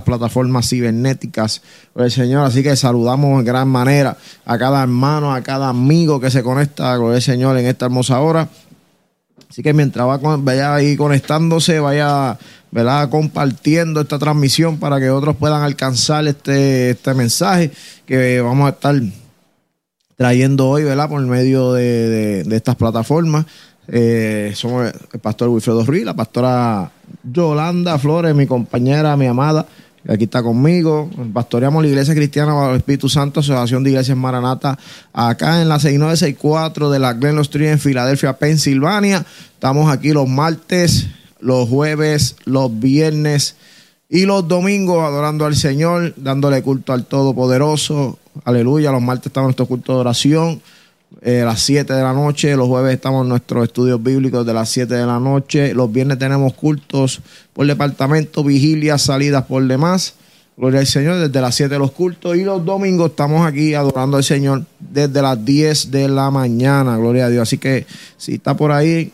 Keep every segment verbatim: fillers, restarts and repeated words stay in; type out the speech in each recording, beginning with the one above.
plataformas cibernéticas, gloria al Señor. Así que saludamos en gran manera a cada hermano, a cada amigo que se conecta, gloria al Señor, en esta hermosa hora. Así que mientras va con, vaya ahí conectándose, vaya, ¿verdad?, compartiendo esta transmisión para que otros puedan alcanzar este, este mensaje que vamos a estar trayendo hoy, ¿verdad?, por medio de, de, de estas plataformas. Eh, somos el pastor Wilfredo Ruiz, la pastora Yolanda Flores, mi compañera, mi amada, que aquí está conmigo. Pastoreamos la Iglesia Cristiana bajo el Espíritu Santo, Asociación de Iglesias Maranata, acá en la seis nueve seis cuatro de la Glenlow Street en Filadelfia, Pensilvania. Estamos aquí los martes, los jueves, los viernes y los domingos adorando al Señor, dándole culto al Todopoderoso. Aleluya. Los martes estamos en nuestro culto de oración eh, a las siete de la noche. Los jueves estamos en nuestros estudios bíblicos de las siete de la noche. Los viernes tenemos cultos por departamento, vigilias, salidas por demás. Gloria al Señor, desde las siete los cultos. Y los domingos estamos aquí adorando al Señor desde las diez de la mañana. Gloria a Dios. Así que si está por ahí,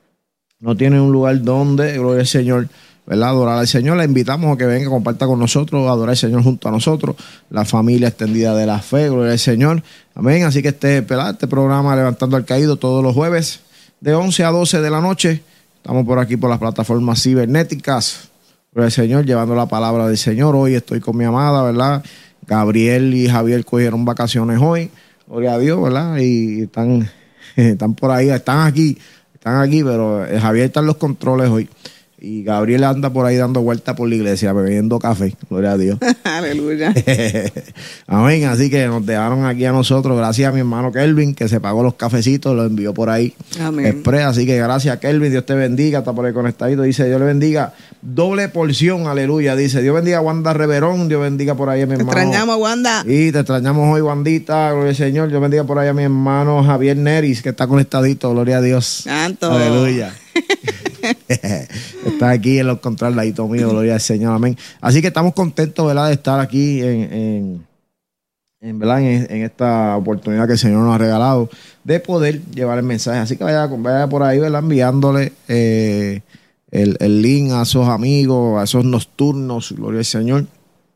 no tiene un lugar donde, gloria al Señor, ¿verdad?, adorar al Señor, le invitamos a que venga, comparta con nosotros, adorar al Señor junto a nosotros, la familia extendida de la fe, gloria al Señor, amén. Así que este, ¿verdad?, este programa Levantando al Caído todos los jueves de once a doce de la noche, estamos por aquí por las plataformas cibernéticas, gloria al Señor, llevando la palabra del Señor. Hoy estoy con mi amada, ¿verdad?, Gabriel y Javier cogieron vacaciones hoy, gloria a Dios, ¿verdad?, y están, están por ahí, están aquí, están aquí, pero Javier está en los controles hoy. Y Gabriel anda por ahí dando vueltas por la iglesia, bebiendo café. Gloria a Dios. Aleluya. Amén. Así que nos dejaron aquí a nosotros. Gracias a mi hermano Kelvin, que se pagó los cafecitos, los envió por ahí. Amén. Express. Así que gracias, Kelvin. Dios te bendiga. Está por ahí conectadito. Dice, Dios le bendiga. Doble porción. Aleluya. Dice, Dios bendiga a Wanda Reverón. Dios bendiga por ahí a mi hermano. Te extrañamos, Wanda. Y te extrañamos hoy, Wandita. Gloria al Señor. Dios bendiga por ahí a mi hermano Javier Neris, que está conectadito. Gloria a Dios. Santo. Aleluya. Está aquí en los controles, ladito mío, gloria al Señor, amén. Así que estamos contentos, ¿verdad?, de estar aquí en, en, en, ¿verdad?, en, en esta oportunidad que el Señor nos ha regalado de poder llevar el mensaje. Así que vaya, vaya por ahí, ¿verdad?, enviándole eh, el, el link a esos amigos, a esos nocturnos, gloria al Señor,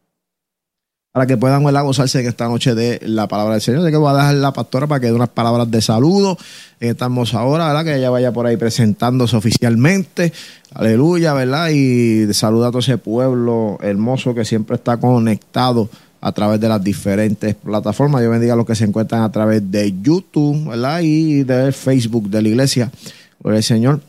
para que puedan, ¿verdad?, gozarse en esta noche de la palabra del Señor. Así que voy a dejar a la pastora para que dé unas palabras de saludo en esta hermosa hora, ¿verdad?, que ella vaya por ahí presentándose oficialmente. Aleluya, ¿verdad? Y saluda a todo ese pueblo hermoso que siempre está conectado a través de las diferentes plataformas. Dios bendiga a los que se encuentran a través de YouTube, ¿verdad?, y de Facebook de la iglesia. Gloria al Señor.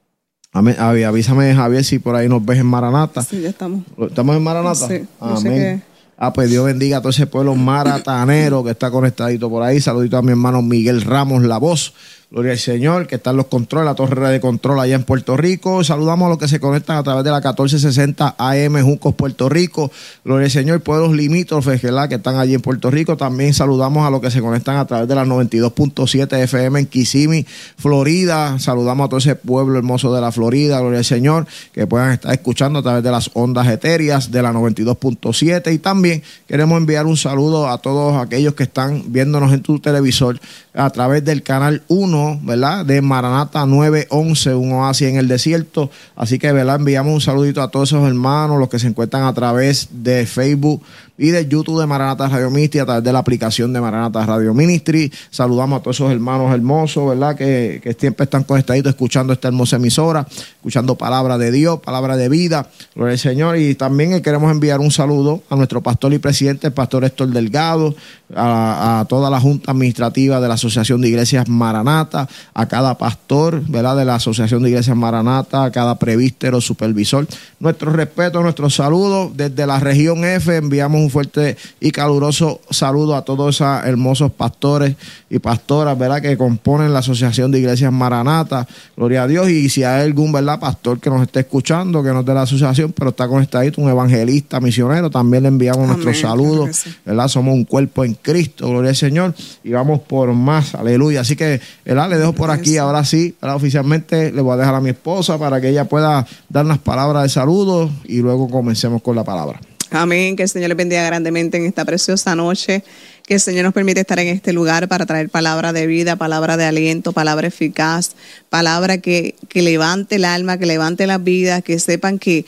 Amén. Avísame, Javier, si por ahí nos ves en Maranata. Sí, ya estamos. ¿Estamos en Maranata? Sí, amén. Sé que... Ah, pues Dios bendiga a todo ese pueblo maratanero que está conectadito por ahí. Saludito a mi hermano Miguel Ramos, la voz. Gloria al Señor, que está en los controles, la torre de control allá en Puerto Rico. Saludamos a los que se conectan a través de la catorce sesenta A M Juncos, Puerto Rico. Gloria al Señor, pueblos limítrofes, ¿verdad?, que están allí en Puerto Rico. También saludamos a los que se conectan a través de la noventa y dos punto siete F M en Kissimmee, Florida. Saludamos a todo ese pueblo hermoso de la Florida, gloria al Señor, que puedan estar escuchando a través de las ondas etéreas de la noventa y dos punto siete. Y también queremos enviar un saludo a todos aquellos que están viéndonos en tu televisor a través del canal uno, ¿verdad?, de Maranata nueve once, un oasis en el desierto. Así que, ¿verdad?, enviamos un saludito a todos esos hermanos, los que se encuentran a través de Facebook y de YouTube de Maranata Radio Ministry, a través de la aplicación de Maranata Radio Ministry. Saludamos a todos esos hermanos hermosos, ¿verdad?, que, que siempre están conectaditos escuchando esta hermosa emisora, escuchando palabra de Dios, palabra de vida, gloria al Señor. Y también queremos enviar un saludo a nuestro pastor y presidente, el pastor Héctor Delgado, a, a toda la junta administrativa de la Asociación de Iglesias Maranata, a cada pastor, ¿verdad?, de la Asociación de Iglesias Maranata, a cada presbítero, supervisor. Nuestro respeto, nuestro saludo desde la región F. Enviamos un fuerte y caluroso saludo a todos esos hermosos pastores y pastoras, ¿verdad?, que componen la Asociación de Iglesias Maranata. Gloria a Dios. Y si hay algún, ¿verdad?, pastor que nos esté escuchando, que no es de la asociación, pero está conectadito, un evangelista, misionero, también le enviamos Amén, nuestros saludos, sí. ¿verdad? Somos un cuerpo en Cristo, gloria al Señor, y vamos por más, aleluya. Así que, ¿verdad?, le dejo por aquí, ahora sí, ¿verdad?, oficialmente le voy a dejar a mi esposa para que ella pueda dar unas palabras de saludo y luego comencemos con la palabra. Amén, que el Señor les bendiga grandemente en esta preciosa noche, que el Señor nos permite estar en este lugar para traer palabra de vida, palabra de aliento, palabra eficaz, palabra que, que levante el alma, que levante las vidas, que sepan que, que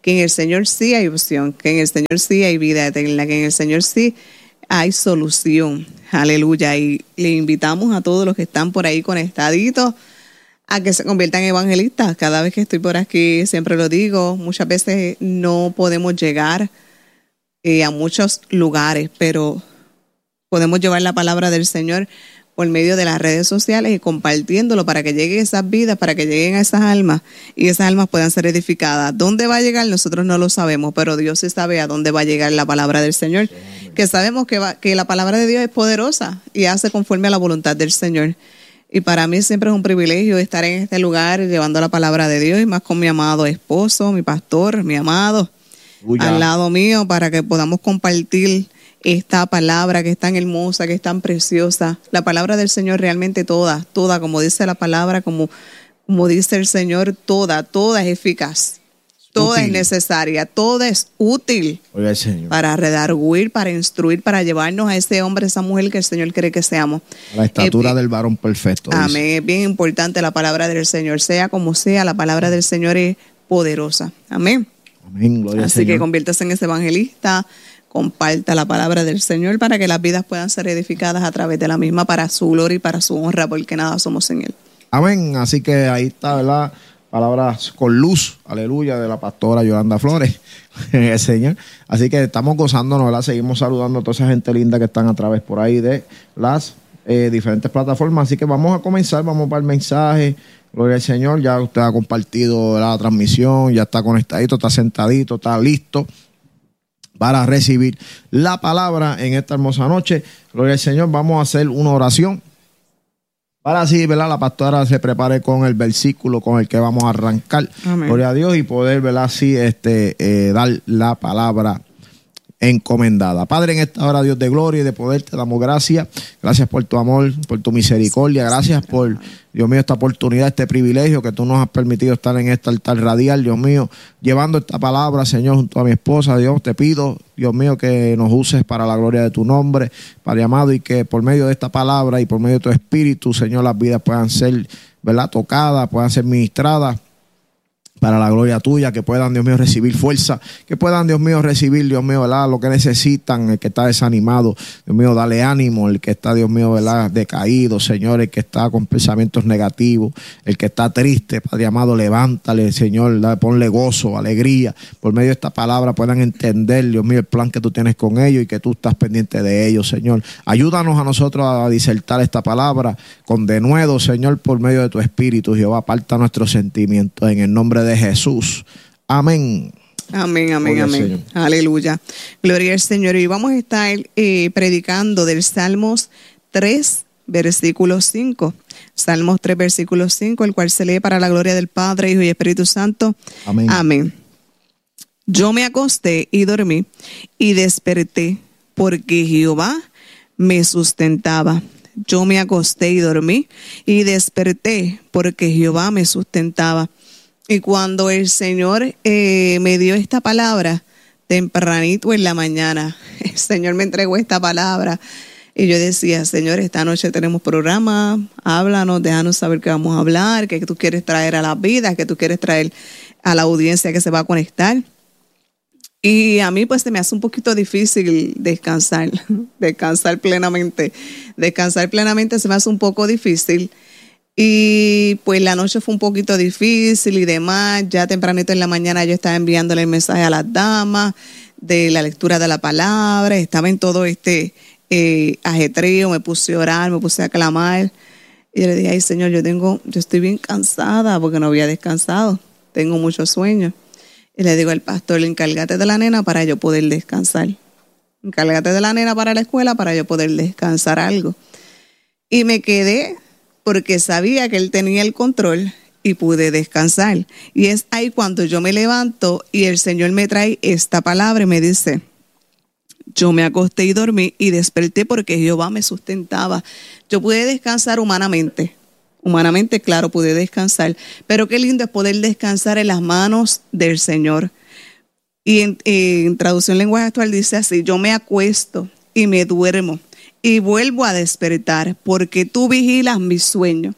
que en el Señor sí hay opción, que en el Señor sí hay vida eterna, que en el Señor sí hay solución. Aleluya. Y le invitamos a todos los que están por ahí conectaditos a que se conviertan en evangelistas. Cada vez que estoy por aquí, siempre lo digo, muchas veces no podemos llegar eh, a muchos lugares, pero podemos llevar la palabra del Señor por medio de las redes sociales y compartiéndolo para que lleguen esas vidas, para que lleguen a esas almas y esas almas puedan ser edificadas. ¿Dónde va a llegar? Nosotros no lo sabemos, pero Dios sí sabe a dónde va a llegar la palabra del Señor, que sabemos que, va, que la palabra de Dios es poderosa y hace conforme a la voluntad del Señor. Y para mí siempre es un privilegio estar en este lugar llevando la palabra de Dios y más con mi amado esposo, mi pastor, mi amado, Uy, al lado mío para que podamos compartir esta palabra que es tan hermosa, que es tan preciosa. La palabra del Señor realmente toda, toda, como dice la palabra, como, como dice el Señor, toda, toda es eficaz. Toda útil. Es necesaria, toda es útil Oiga, Señor. Para redarguir, para instruir, para llevarnos a ese hombre, esa mujer que el Señor quiere que seamos. A la estatura eh, del varón perfecto. Amén. Dice. Es bien importante la palabra del Señor. Sea como sea, la palabra del Señor es poderosa. Amén. Amén. Gloria Así al Señor. que conviértase en ese evangelista. Comparta la palabra del Señor para que las vidas puedan ser edificadas a través de la misma para su gloria y para su honra, porque nada somos sin Él. Amén. Así que ahí está, ¿verdad? Palabras con luz, aleluya, de la pastora Yolanda Flores, el Señor. Así que estamos gozándonos, ¿verdad? Seguimos saludando a toda esa gente linda que están a través por ahí de las eh, diferentes plataformas. Así que vamos a comenzar, vamos para el mensaje. Gloria al Señor. Ya usted ha compartido, ¿verdad?, la transmisión, ya está conectadito, está sentadito, está listo para recibir la palabra en esta hermosa noche. Gloria al Señor. Vamos a hacer una oración para así, ¿verdad?, la pastora se prepare con el versículo con el que vamos a arrancar. Amén. Gloria a Dios, y poder, ¿verdad?, así este, eh, dar la palabra encomendada. Padre, en esta hora, Dios de gloria y de poder, te damos gracias. Gracias por tu amor, por tu misericordia. Gracias por, Dios mío, esta oportunidad, este privilegio que tú nos has permitido estar en este altar radial, Dios mío, llevando esta palabra, Señor, junto a mi esposa. Dios, te pido, Dios mío, que nos uses para la gloria de tu nombre, Padre amado, y que por medio de esta palabra y por medio de tu espíritu, Señor, las vidas puedan ser, ¿verdad?, tocadas, puedan ser ministradas para la gloria tuya, que puedan, Dios mío, recibir fuerza, que puedan, Dios mío, recibir, Dios mío, ¿verdad?, lo que necesitan. El que está desanimado, Dios mío, dale ánimo. El que está, Dios mío, ¿verdad?, decaído, Señor, el que está con pensamientos negativos, el que está triste, Padre amado, levántale, Señor, dale, ponle gozo, alegría. Por medio de esta palabra puedan entender, Dios mío, el plan que tú tienes con ellos y que tú estás pendiente de ellos, Señor. Ayúdanos a nosotros a disertar esta palabra con denuedo, Señor, por medio de tu espíritu. Jehová, aparta nuestros sentimientos en el nombre de de Jesús. Amén. Amén, amén, Gloria amén. Aleluya. Gloria al Señor. Y vamos a estar eh, predicando del Salmos tres, versículo cinco. Salmos tres, versículo cinco, el cual se lee para la gloria del Padre, Hijo y Espíritu Santo. Amén. Amén. Yo me acosté y dormí y desperté porque Jehová me sustentaba. Yo me acosté y dormí y desperté porque Jehová me sustentaba. Y cuando el Señor eh, me dio esta palabra, tempranito en la mañana, el Señor me entregó esta palabra. Y yo decía, Señor, esta noche tenemos programa, háblanos, déjanos saber qué vamos a hablar, qué tú quieres traer a la vida, qué tú quieres traer a la audiencia que se va a conectar. Y a mí pues se me hace un poquito difícil descansar, descansar plenamente. Descansar plenamente se me hace un poco difícil. Y pues la noche fue un poquito difícil y demás. Ya tempranito en la mañana yo estaba enviándole el mensaje a las damas de la lectura de la palabra. Estaba en todo este eh, ajetreo, me puse a orar, me puse a clamar. Y yo le dije, ay Señor, yo tengo, yo estoy bien cansada porque no había descansado. Tengo mucho sueño. Y le digo al pastor, encárgate de la nena para yo poder descansar. Encárgate de la nena para la escuela para yo poder descansar algo. Y me quedé porque sabía que él tenía el control y pude descansar. Y es ahí cuando yo me levanto y el Señor me trae esta palabra y me dice, yo me acosté y dormí y desperté porque Jehová me sustentaba. Yo pude descansar humanamente. Humanamente, claro, pude descansar. Pero qué lindo es poder descansar en las manos del Señor. Y en, en traducción lenguaje actual dice así, yo me acuesto y me duermo y vuelvo a despertar porque tú vigilas mi sueño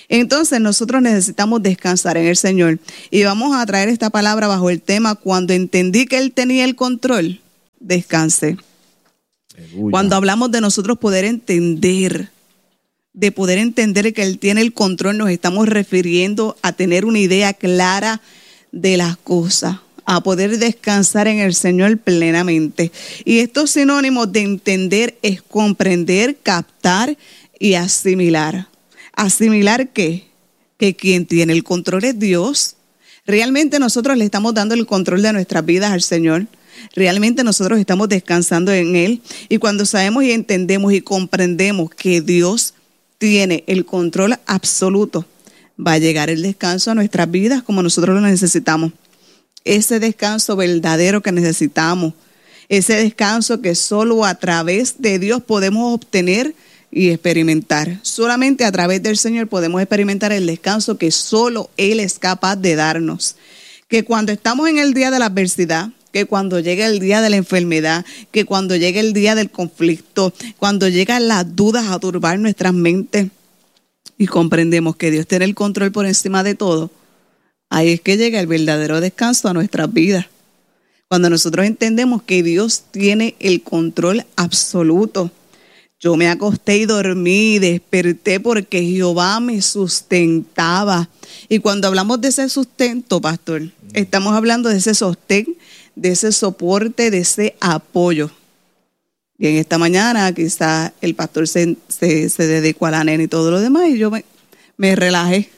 Entonces nosotros necesitamos descansar en el Señor. Y vamos a traer esta palabra bajo el tema: cuando entendí que Él tenía el control, descansé. Aleluya. Cuando hablamos de nosotros poder entender, de poder entender que Él tiene el control, nos estamos refiriendo a tener una idea clara de las cosas, a poder descansar en el Señor plenamente. Y estos sinónimos de entender es comprender, captar y asimilar. ¿Asimilar qué? Que quien tiene el control es Dios. Realmente nosotros le estamos dando el control de nuestras vidas al Señor. Realmente nosotros estamos descansando en Él. Y cuando sabemos y entendemos y comprendemos que Dios tiene el control absoluto, va a llegar el descanso a nuestras vidas como nosotros lo necesitamos. Ese descanso verdadero que necesitamos. Ese descanso que solo a través de Dios podemos obtener y experimentar. Solamente a través del Señor podemos experimentar el descanso que solo Él es capaz de darnos. Que cuando estamos en el día de la adversidad, que cuando llega el día de la enfermedad, que cuando llega el día del conflicto, cuando llegan las dudas a turbar nuestras mentes y comprendemos que Dios tiene el control por encima de todo, ahí es que llega el verdadero descanso a nuestras vidas. Cuando nosotros entendemos que Dios tiene el control absoluto. Yo me acosté y dormí y desperté porque Jehová me sustentaba. Y cuando hablamos de ese sustento, pastor, estamos hablando de ese sostén, de ese soporte, de ese apoyo. Y en esta mañana quizás el pastor se, se, se dedicó a la nena y todo lo demás y yo me, me relajé.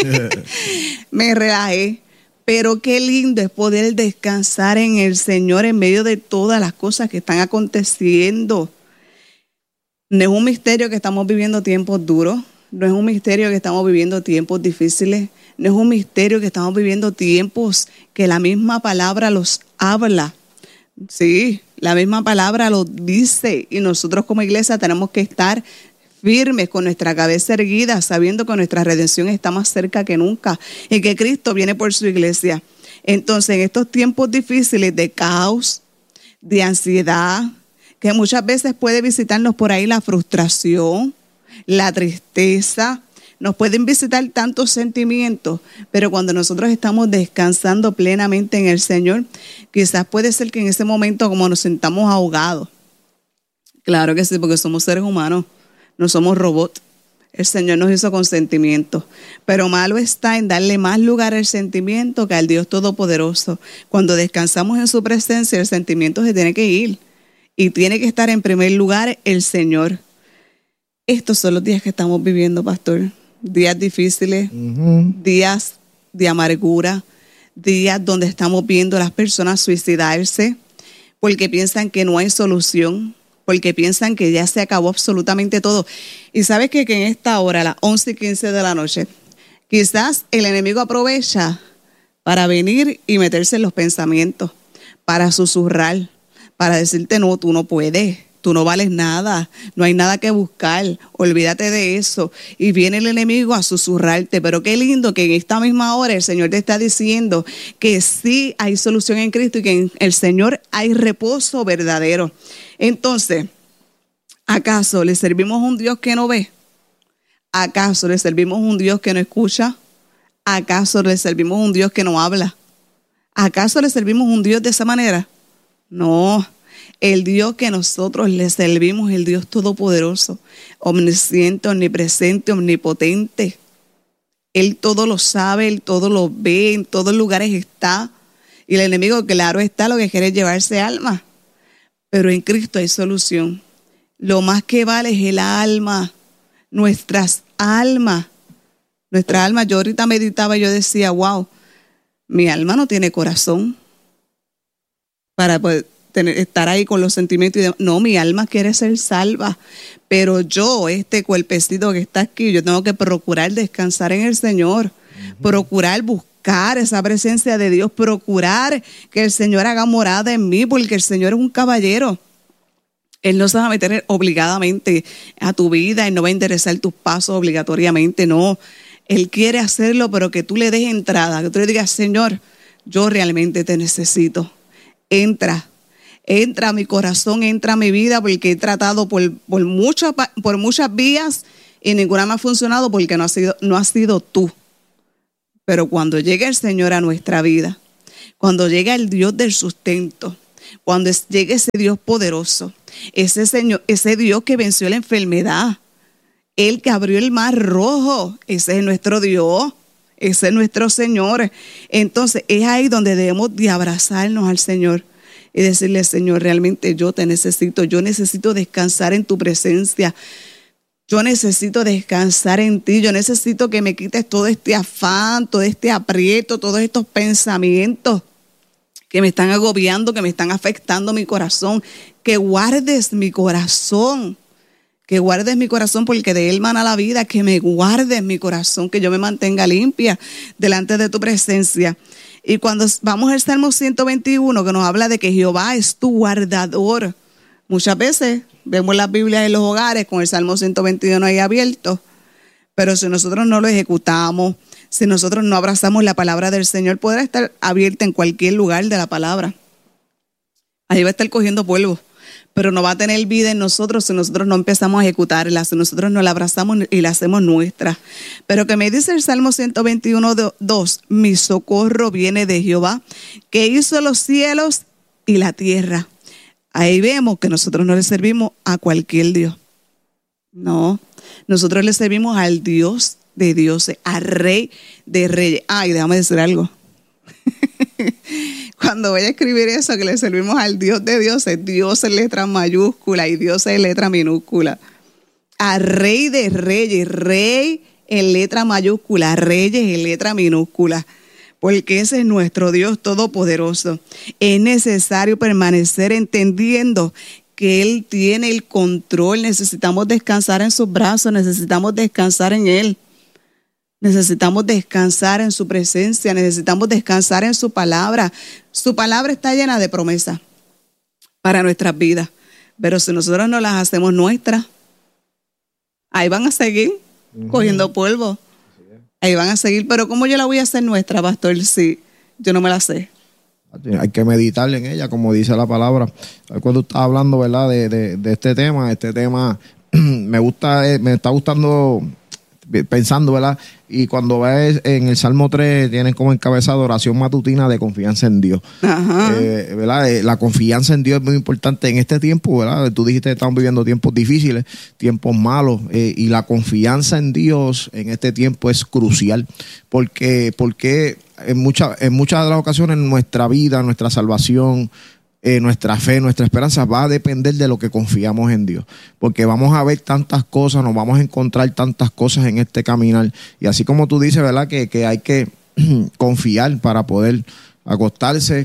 me relajé. Pero qué lindo es poder descansar en el Señor en medio de todas las cosas que están aconteciendo. No es un misterio que estamos viviendo tiempos duros, no es un misterio que estamos viviendo tiempos difíciles, no es un misterio que estamos viviendo tiempos que la misma palabra los habla. Sí, la misma palabra lo dice y nosotros como iglesia tenemos que estar firmes con nuestra cabeza erguida, sabiendo que nuestra redención está más cerca que nunca y que Cristo viene por su iglesia. Entonces, en estos tiempos difíciles de caos, de ansiedad, que muchas veces puede visitarnos por ahí la frustración, la tristeza, nos pueden visitar tantos sentimientos, pero cuando nosotros estamos descansando plenamente en el Señor, quizás puede ser que en ese momento como nos sentamos ahogados. Claro que sí, porque somos seres humanos, no somos robots. El Señor nos hizo con sentimientos, pero malo está en darle más lugar al sentimiento que al Dios Todopoderoso. Cuando descansamos en su presencia, el sentimiento se tiene que ir. Y tiene que estar en primer lugar el Señor. Estos son los días que estamos viviendo, pastor. Días difíciles, uh-huh. días de amargura, días donde estamos viendo a las personas suicidarse porque piensan que no hay solución, porque piensan que ya se acabó absolutamente todo. Y sabes que, que en esta hora, a las once y quince de la noche, quizás el enemigo aprovecha para venir y meterse en los pensamientos, para susurrar, para decirte, no, tú no puedes, tú no vales nada, no hay nada que buscar, olvídate de eso. Y viene el enemigo a susurrarte, pero qué lindo que en esta misma hora el Señor te está diciendo que sí hay solución en Cristo y que en el Señor hay reposo verdadero. Entonces, ¿acaso le servimos a un Dios que no ve? ¿Acaso le servimos a un Dios que no escucha? ¿Acaso le servimos a un Dios que no habla? ¿Acaso le servimos a un Dios de esa manera? No, el Dios que nosotros le servimos es el Dios todopoderoso, omnisciente, omnipresente, omnipotente. Él todo lo sabe, Él todo lo ve, en todos lugares está. Y el enemigo, claro está, lo que quiere es llevarse alma. Pero en Cristo hay solución. Lo más que vale es el alma, nuestras almas. Nuestra alma, yo ahorita meditaba y yo decía, wow, mi alma no tiene corazón para poder tener, estar ahí con los sentimientos. Y de, no, mi alma quiere ser salva, pero yo, este cuerpecito que está aquí, yo tengo que procurar descansar en el Señor, uh-huh. procurar buscar esa presencia de Dios, procurar que el Señor haga morada en mí, porque el Señor es un caballero. Él no se va a meter obligadamente a tu vida, Él no va a interesar tus pasos obligatoriamente, no. Él quiere hacerlo, pero que tú le des entrada, que tú le digas, Señor, yo realmente te necesito. Entra, entra a mi corazón, entra a mi vida, porque he tratado por, por, muchas, por muchas vías y ninguna me ha funcionado porque no ha sido, no ha sido tú. Pero cuando llega el Señor a nuestra vida, cuando llega el Dios del sustento, cuando llegue ese Dios poderoso, ese Señor, ese Dios que venció la enfermedad, el que abrió el mar rojo, ese es nuestro Dios, ese es nuestro Señor. Entonces es ahí donde debemos de abrazarnos al Señor y decirle: Señor, realmente yo te necesito, yo necesito descansar en tu presencia. Yo necesito descansar en ti, yo necesito que me quites todo este afán, todo este aprieto, todos estos pensamientos que me están agobiando, que me están afectando mi corazón. Que guardes mi corazón, que guardes mi corazón porque de él mana la vida, que me guardes mi corazón, que yo me mantenga limpia delante de tu presencia. Y cuando vamos al Salmo ciento veintiuno, que nos habla de que Jehová es tu guardador, muchas veces vemos las Biblias en los hogares con el Salmo ciento veintiuno ahí abierto, pero si nosotros no lo ejecutamos, si nosotros no abrazamos la palabra del Señor, podrá estar abierta en cualquier lugar de la palabra. Ahí va a estar cogiendo polvo, pero no va a tener vida en nosotros si nosotros no empezamos a ejecutarla, si nosotros no la abrazamos y la hacemos nuestra. Pero que me dice el Salmo ciento veintiuno, dos, mi socorro viene de Jehová, que hizo los cielos y la tierra. Ahí vemos que nosotros no le servimos a cualquier Dios. No, nosotros le servimos al Dios de dioses, al Rey de reyes. Ay, déjame decir algo. Cuando voy a escribir eso, que le servimos al Dios de dioses, Dios en letra mayúscula y Dios en letra minúscula. Al Rey de reyes, Rey en letra mayúscula, Reyes en letra minúscula. Porque ese es nuestro Dios todopoderoso. Es necesario permanecer entendiendo que Él tiene el control. Necesitamos descansar en sus brazos, necesitamos descansar en Él. Necesitamos descansar en su presencia, necesitamos descansar en su palabra. Su palabra está llena de promesas para nuestras vidas. Pero si nosotros no las hacemos nuestras, ahí van a seguir uh-huh. cogiendo polvo. Ahí van a seguir, pero ¿cómo yo la voy a hacer nuestra, pastor? Si yo no me la sé. Hay que meditar en ella, como dice la palabra. Cuando estás hablando, ¿verdad? De, de, de este tema, este tema me gusta, me está gustando pensando, ¿verdad? Y cuando ves en el Salmo tres, tienen como encabezado oración matutina de confianza en Dios. Ajá. Eh, ¿verdad? Eh, la confianza en Dios es muy importante en este tiempo, ¿verdad? Tú dijiste que estamos viviendo tiempos difíciles, tiempos malos, eh, y la confianza en Dios en este tiempo es crucial, porque, porque en, mucha, en muchas de las ocasiones nuestra vida, nuestra salvación, Eh, nuestra fe, nuestra esperanza va a depender de lo que confiamos en Dios, porque vamos a ver tantas cosas, nos vamos a encontrar tantas cosas en este caminar, y así como tú dices, ¿verdad? Que, que hay que confiar para poder acostarse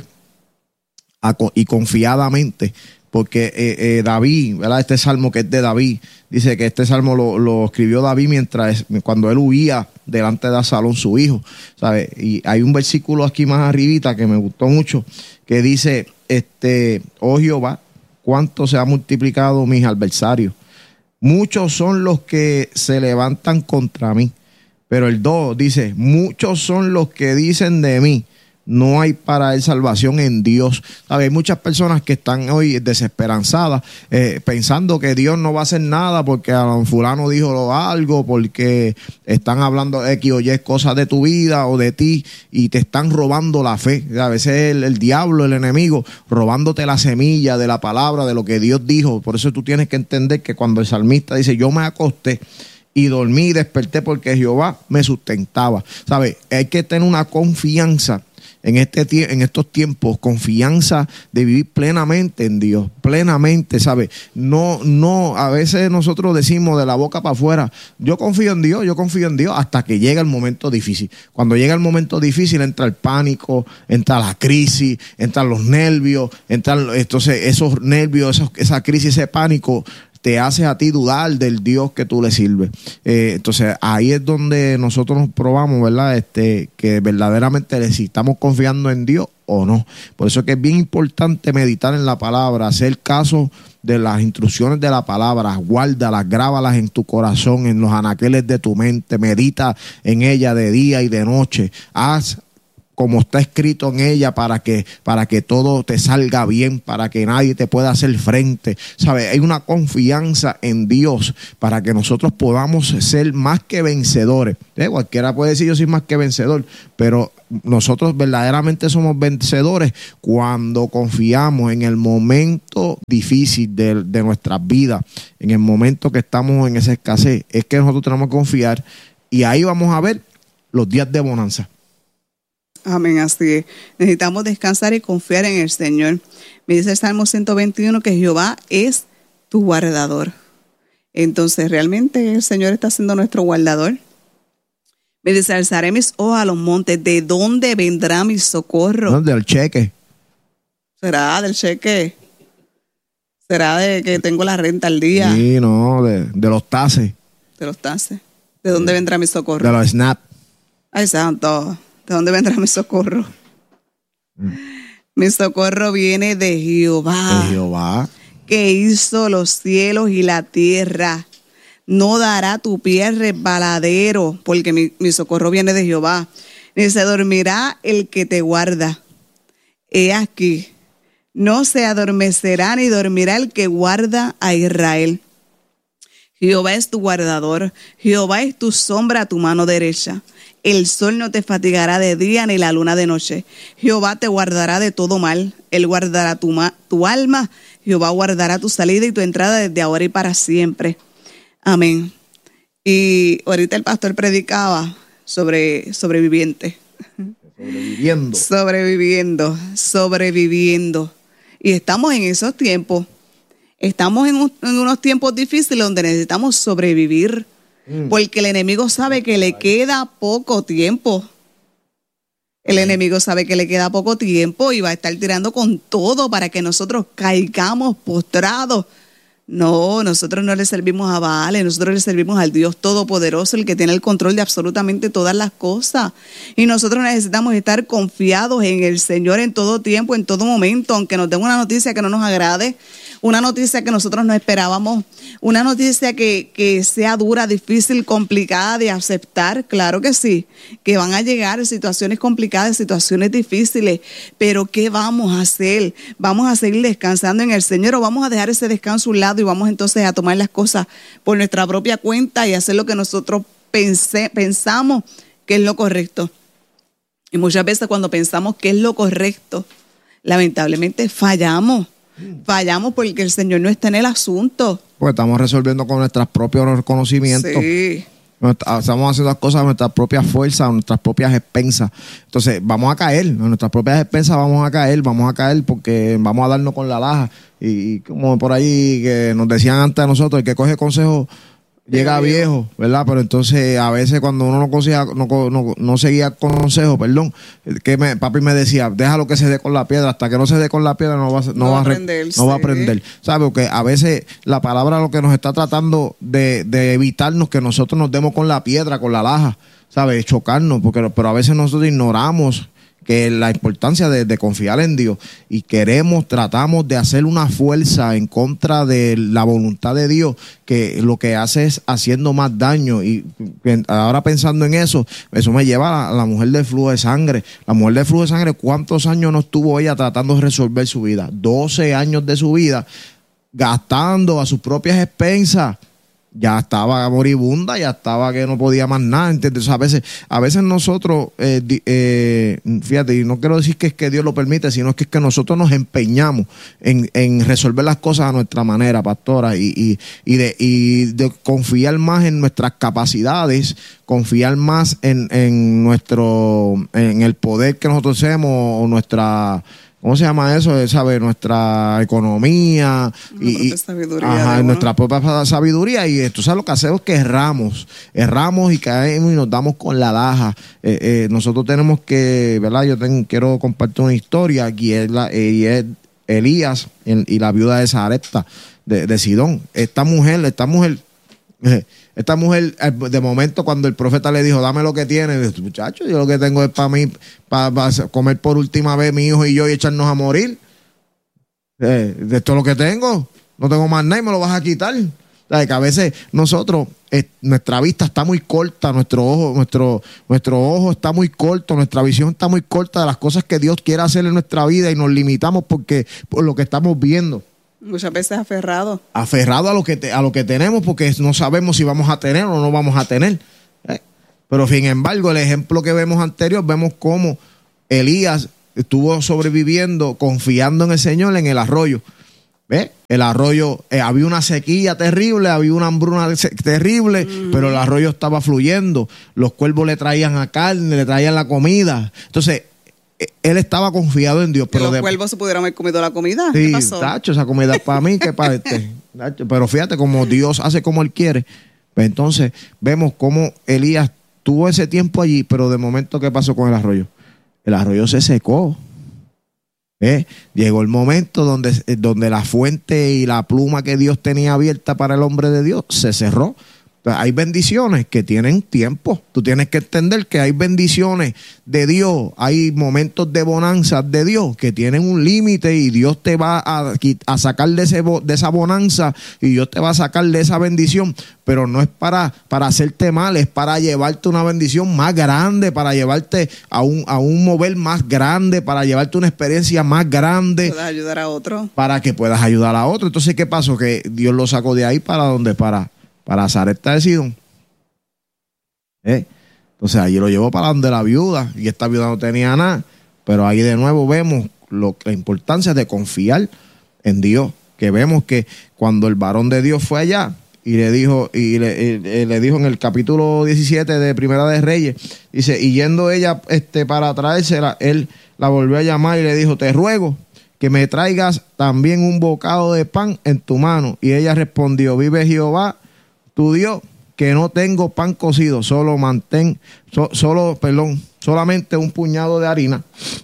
a, y confiadamente, porque eh, eh, David, ¿verdad? Este salmo que es de David, dice que este salmo lo, lo escribió David mientras, cuando él huía delante de Absalón, su hijo, ¿sabes? Y hay un versículo aquí más arribita que me gustó mucho, que dice, este, oh Jehová, cuánto se ha multiplicado mis adversarios. Muchos son los que se levantan contra mí. Pero el dos dice, muchos son los que dicen de mí, no hay para él salvación en Dios. ¿Sabes? Hay muchas personas que están hoy desesperanzadas, eh, pensando que Dios no va a hacer nada porque a fulano dijo algo, porque están hablando X o Y cosas de tu vida o de ti y te están robando la fe. A veces el, el diablo, el enemigo, robándote la semilla de la palabra, de lo que Dios dijo. Por eso tú tienes que entender que cuando el salmista dice, yo me acosté y dormí y desperté porque Jehová me sustentaba. ¿Sabes? Hay que tener una confianza en, este, en estos tiempos, confianza de vivir plenamente en Dios, plenamente, ¿sabes? No, no, a veces nosotros decimos de la boca para afuera, yo confío en Dios, yo confío en Dios, hasta que llega el momento difícil. Cuando llega el momento difícil entra el pánico, entra la crisis, entran los nervios, entran, entonces esos nervios, esos, esa crisis, ese pánico, te hace a ti dudar del Dios que tú le sirves. Eh, entonces ahí es donde nosotros nos probamos, ¿verdad? Este, que verdaderamente si estamos confiando en Dios o no. Por eso es que es bien importante meditar en la palabra, hacer caso de las instrucciones de la palabra, guárdalas, grábalas en tu corazón, en los anaqueles de tu mente, medita en ella de día y de noche. Haz como está escrito en ella, para que, para que todo te salga bien, para que nadie te pueda hacer frente. ¿Sabe? Hay una confianza en Dios para que nosotros podamos ser más que vencedores. ¿Eh? Cualquiera puede decir yo soy más que vencedor, pero nosotros verdaderamente somos vencedores cuando confiamos en el momento difícil de, de nuestras vidas, en el momento que estamos en esa escasez. Es que nosotros tenemos que confiar y ahí vamos a ver los días de bonanza. Amén, así es. Necesitamos descansar y confiar en el Señor. Me dice el Salmo ciento veintiuno que Jehová es tu guardador. Entonces, ¿realmente el Señor está siendo nuestro guardador? Me dice, alzaré mis ojos a los montes. ¿De dónde vendrá mi socorro? ¿Dónde? ¿Del cheque? ¿Será del cheque? ¿Será de que tengo la renta al día? Sí, no, de, de los tases. De los tases. ¿De dónde vendrá mi socorro? De los snap. Ay, santo. ¿De dónde vendrá mi socorro? Mm. Mi socorro viene de Jehová. De Jehová. Que hizo los cielos y la tierra. No dará tu pie resbaladero, porque mi, mi socorro viene de Jehová. Ni se dormirá el que te guarda. He aquí, no se adormecerá ni dormirá el que guarda a Israel. Jehová es tu guardador. Jehová es tu sombra a tu mano derecha. El sol no te fatigará de día ni la luna de noche. Jehová te guardará de todo mal. Él guardará tu, ma- tu alma. Jehová guardará tu salida y tu entrada desde ahora y para siempre. Amén. Y ahorita el pastor predicaba sobre sobreviviente. Sobreviviendo. Sobreviviendo, sobreviviendo. Y estamos en esos tiempos. Estamos en, un, en unos tiempos difíciles donde necesitamos sobrevivir. Porque el enemigo sabe que le queda poco tiempo. El enemigo sabe que le queda poco tiempo y va a estar tirando con todo para que nosotros caigamos postrados. No, nosotros no le servimos a Baal, nosotros le servimos al Dios Todopoderoso, el que tiene el control de absolutamente todas las cosas. Y nosotros necesitamos estar confiados en el Señor en todo tiempo, en todo momento, aunque nos den una noticia que no nos agrade, una noticia que nosotros no esperábamos, una noticia que, que sea dura, difícil, complicada de aceptar. Claro que sí, que van a llegar situaciones complicadas, situaciones difíciles, pero ¿qué vamos a hacer? ¿Vamos a seguir descansando en el Señor o vamos a dejar ese descanso a un lado y vamos entonces a tomar las cosas por nuestra propia cuenta y hacer lo que nosotros pense, pensamos que es lo correcto? Y muchas veces cuando pensamos que es lo correcto, lamentablemente fallamos. Fallamos porque el Señor no está en el asunto. Pues estamos resolviendo con nuestros propios conocimientos. Sí. Estamos haciendo las cosas a nuestras propias fuerzas, a nuestras propias expensas. Entonces vamos a caer, a nuestras propias expensas vamos a caer, vamos a caer porque vamos a darnos con la laja. Y, y como por ahí que nos decían antes a nosotros, el que coge consejo llega viejo, ¿verdad? Pero entonces a veces cuando uno no conseguía, no, no, no seguía consejo, perdón, que me, papi me decía, déjalo que se dé con la piedra, hasta que no se dé con la piedra no va, no no va, a aprender, no va a aprender, ¿sabes? Porque a veces la palabra lo que nos está tratando de, de evitarnos que nosotros nos demos con la piedra, con la laja, ¿sabes? Chocarnos, porque, pero a veces nosotros ignoramos que la importancia de, de confiar en Dios y queremos, tratamos de hacer una fuerza en contra de la voluntad de Dios, que lo que hace es haciendo más daño. Y ahora pensando en eso, eso me lleva a la, a la mujer del flujo de sangre. La mujer del flujo de sangre, ¿cuántos años no estuvo ella tratando de resolver su vida? doce años de su vida gastando a sus propias expensas. Ya estaba moribunda, ya estaba que no podía más nada, ¿entiendes? O sea, a veces, a veces nosotros, eh, eh, fíjate, y no quiero decir que es que Dios lo permite, sino que es que nosotros nos empeñamos en, en resolver las cosas a nuestra manera, pastora, y, y, y, de, y de confiar más en nuestras capacidades, confiar más en, en nuestro, en el poder que nosotros hacemos, o nuestra... ¿Cómo se llama eso? ¿Sabe? Nuestra economía y, y sabiduría, ajá, nuestra propia sabiduría. Y esto, ¿sabes? Lo que hacemos es que erramos, erramos y caemos y nos damos con la laja. Eh, eh, nosotros tenemos que, ¿verdad? Yo tengo, quiero compartir una historia aquí, es, la, y es Elías y la viuda de Sarepta de, de Sidón. Esta mujer, esta mujer, esta mujer, de momento cuando el profeta le dijo, dame lo que tienes, muchacho, yo lo que tengo es para mí, para, para comer por última vez mi hijo y yo y echarnos a morir. Eh, de esto es lo que tengo, no tengo más nada y me lo vas a quitar. O sea, que a veces nosotros eh, nuestra vista está muy corta, nuestro ojo, nuestro, nuestro ojo está muy corto, nuestra visión está muy corta de las cosas que Dios quiere hacer en nuestra vida y nos limitamos porque, por lo que estamos viendo. Muchas veces aferrado. Aferrado a lo que te, a lo que tenemos porque no sabemos si vamos a tener o no vamos a tener. ¿eh? Pero sin embargo, el ejemplo que vemos anterior, vemos cómo Elías estuvo sobreviviendo, confiando en el Señor en el arroyo. ¿Ves? El arroyo, eh, había una sequía terrible, había una hambruna terrible, mm. pero el arroyo estaba fluyendo. Los cuervos le traían a carne, le traían la comida. Entonces, él estaba confiado en Dios. Que pero los de... cuervos se pudieran haber comido la comida. Sí, ¿qué pasó? tacho, esa comida es para mí, que para este. Tacho, pero fíjate, como Dios hace como Él quiere. Pues entonces, vemos cómo Elías tuvo ese tiempo allí, pero de momento, ¿qué pasó con el arroyo? El arroyo se secó. ¿Eh? Llegó el momento donde, donde la fuente y la pluma que Dios tenía abierta para el hombre de Dios se cerró. Entonces, hay bendiciones que tienen tiempo. Tú tienes que entender que hay bendiciones de Dios, hay momentos de bonanza de Dios que tienen un límite y Dios te va a, a sacar de, ese, de esa bonanza y Dios te va a sacar de esa bendición, pero no es para, para hacerte mal, es para llevarte una bendición más grande, para llevarte a un, a un mover más grande, para llevarte una experiencia más grande. Puedas ayudar a otro. Para que puedas ayudar a otro. Entonces, ¿qué pasó? Que Dios lo sacó de ahí para donde, para... para Sarepta de Sidón. ¿Eh? Entonces allí lo llevó para donde la viuda, y esta viuda no tenía nada, pero ahí de nuevo vemos lo, la importancia de confiar en Dios, que vemos que cuando el varón de Dios fue allá y le dijo, y le, y le dijo en el capítulo diecisiete de Primera de Reyes, dice, y yendo ella este, para traérsela, él la volvió a llamar y le dijo, te ruego que me traigas también un bocado de pan en tu mano. Y ella respondió, vive Jehová tu Dios, que no tengo pan cocido, solo mantén, so, solo, perdón, solamente un puñado de harina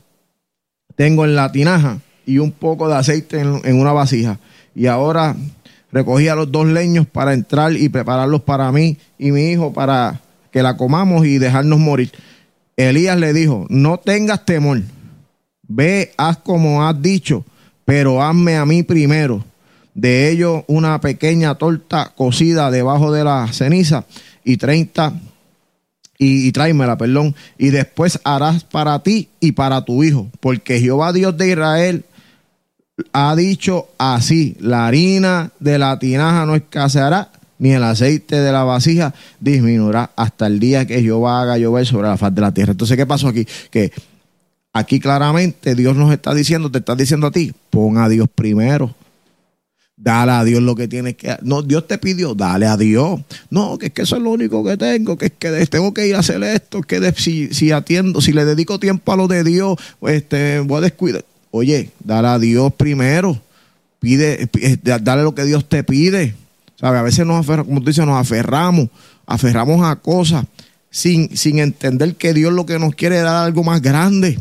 tengo en la tinaja y un poco de aceite en, en una vasija. Y ahora recogía los dos leños para entrar y prepararlos para mí y mi hijo para que la comamos y dejarnos morir. Elías le dijo, no tengas temor, ve, haz como has dicho, pero hazme a mí primero de ello una pequeña torta cocida debajo de la ceniza y treinta y, y tráemela, perdón, y después harás para ti y para tu hijo, porque Jehová Dios de Israel ha dicho así, la harina de la tinaja no escaseará, ni el aceite de la vasija disminuirá hasta el día que Jehová haga llover sobre la faz de la tierra. Entonces, ¿qué pasó aquí? Que aquí claramente Dios nos está diciendo, te está diciendo a ti, pon a Dios primero. Dale a Dios lo que tienes que hacer. No, Dios te pidió, dale a Dios. No, que es que eso es lo único que tengo, que es que tengo que ir a hacer esto, que de, si, si atiendo, si le dedico tiempo a lo de Dios, este, voy a descuidar. Oye, dale a Dios primero. Pide, dale lo que Dios te pide. ¿Sabe? A veces nos aferramos, como tú dices, nos aferramos, aferramos a cosas sin, sin entender que Dios lo que nos quiere es dar algo más grande.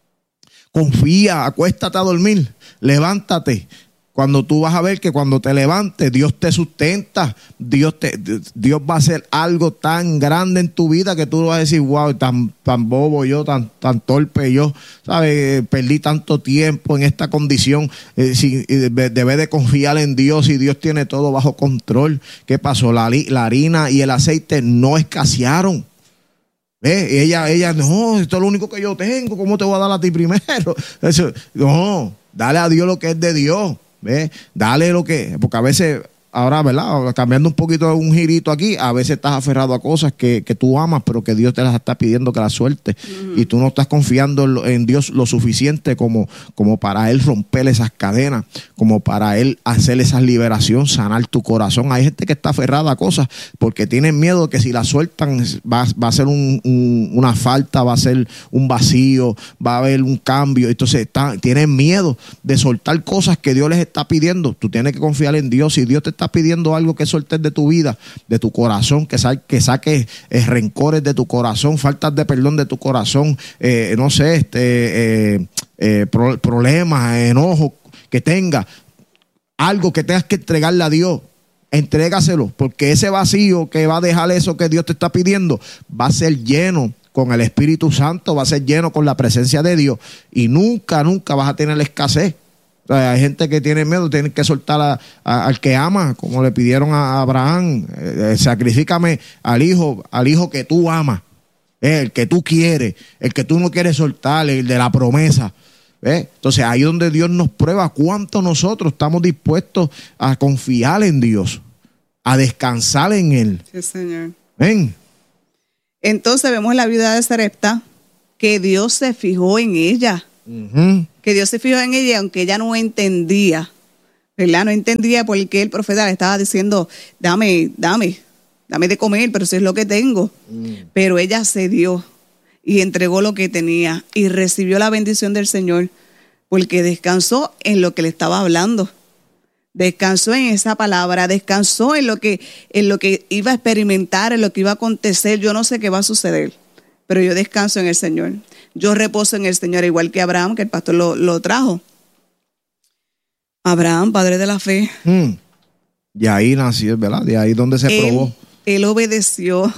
Confía, acuéstate a dormir, levántate. Cuando tú vas a ver que cuando te levantes, Dios te sustenta, Dios te, Dios va a hacer algo tan grande en tu vida que tú vas a decir, wow, tan, tan bobo yo, tan, tan torpe yo, ¿sabes? Perdí tanto tiempo en esta condición, eh, si, debes de confiar en Dios y Dios tiene todo bajo control. ¿Qué pasó? La, la harina y el aceite no escasearon. ¿Ves? Ella, ella, no, esto es lo único que yo tengo, ¿cómo te voy a dar a ti primero? Eso, no, dale a Dios lo que es de Dios. ¿Ves? Dale lo que, porque a veces, ahora, ¿verdad? Cambiando un poquito un girito aquí, a veces estás aferrado a cosas que, que tú amas, pero que Dios te las está pidiendo que las sueltes. Uh-huh. Y tú no estás confiando en Dios lo suficiente como, como para Él romper esas cadenas, como para Él hacer esa liberación, sanar tu corazón. Hay gente que está aferrada a cosas porque tienen miedo que si las sueltan va, va a ser un, un, una falta, va a ser un vacío, va a haber un cambio. Entonces está, tienen miedo de soltar cosas que Dios les está pidiendo. Tú tienes que confiar en Dios. Si Dios te está pidiendo algo, que sueltes de tu vida, de tu corazón, que, sa que saques eh, rencores de tu corazón, faltas de perdón de tu corazón, eh, no sé, este eh, eh, pro problemas, enojos que tengas, algo que tengas que entregarle a Dios, entrégaselo, porque ese vacío que va a dejar eso que Dios te está pidiendo va a ser lleno con el Espíritu Santo, va a ser lleno con la presencia de Dios y nunca, nunca vas a tener escasez. O sea, hay gente que tiene miedo, tiene que soltar a, a, al que ama, como le pidieron a Abraham, eh, sacrifícame al hijo, al hijo que tú amas, eh, el que tú quieres, el que tú no quieres soltar, el de la promesa. ¿Eh? Entonces ahí es donde Dios nos prueba cuánto nosotros estamos dispuestos a confiar en Dios, a descansar en Él. Sí, Señor. ¿Ven? Entonces vemos la vida de Sarepta, que Dios se fijó en ella. Uh-huh. Que Dios se fijó en ella, aunque ella no entendía, ¿verdad? No entendía por qué el profeta le estaba diciendo, dame, dame, dame de comer, pero eso es lo que tengo. Uh-huh. Pero ella cedió y entregó lo que tenía y recibió la bendición del Señor, porque descansó en lo que le estaba hablando. Descansó en esa palabra, descansó en lo que, en lo que iba a experimentar, en lo que iba a acontecer. Yo no sé qué va a suceder, pero yo descanso en el Señor. Yo reposo en el Señor, igual que Abraham, que el pastor lo, lo trajo. Abraham, padre de la fe. Mm. De ahí nació, ¿verdad? De ahí donde se él, probó. Él obedeció.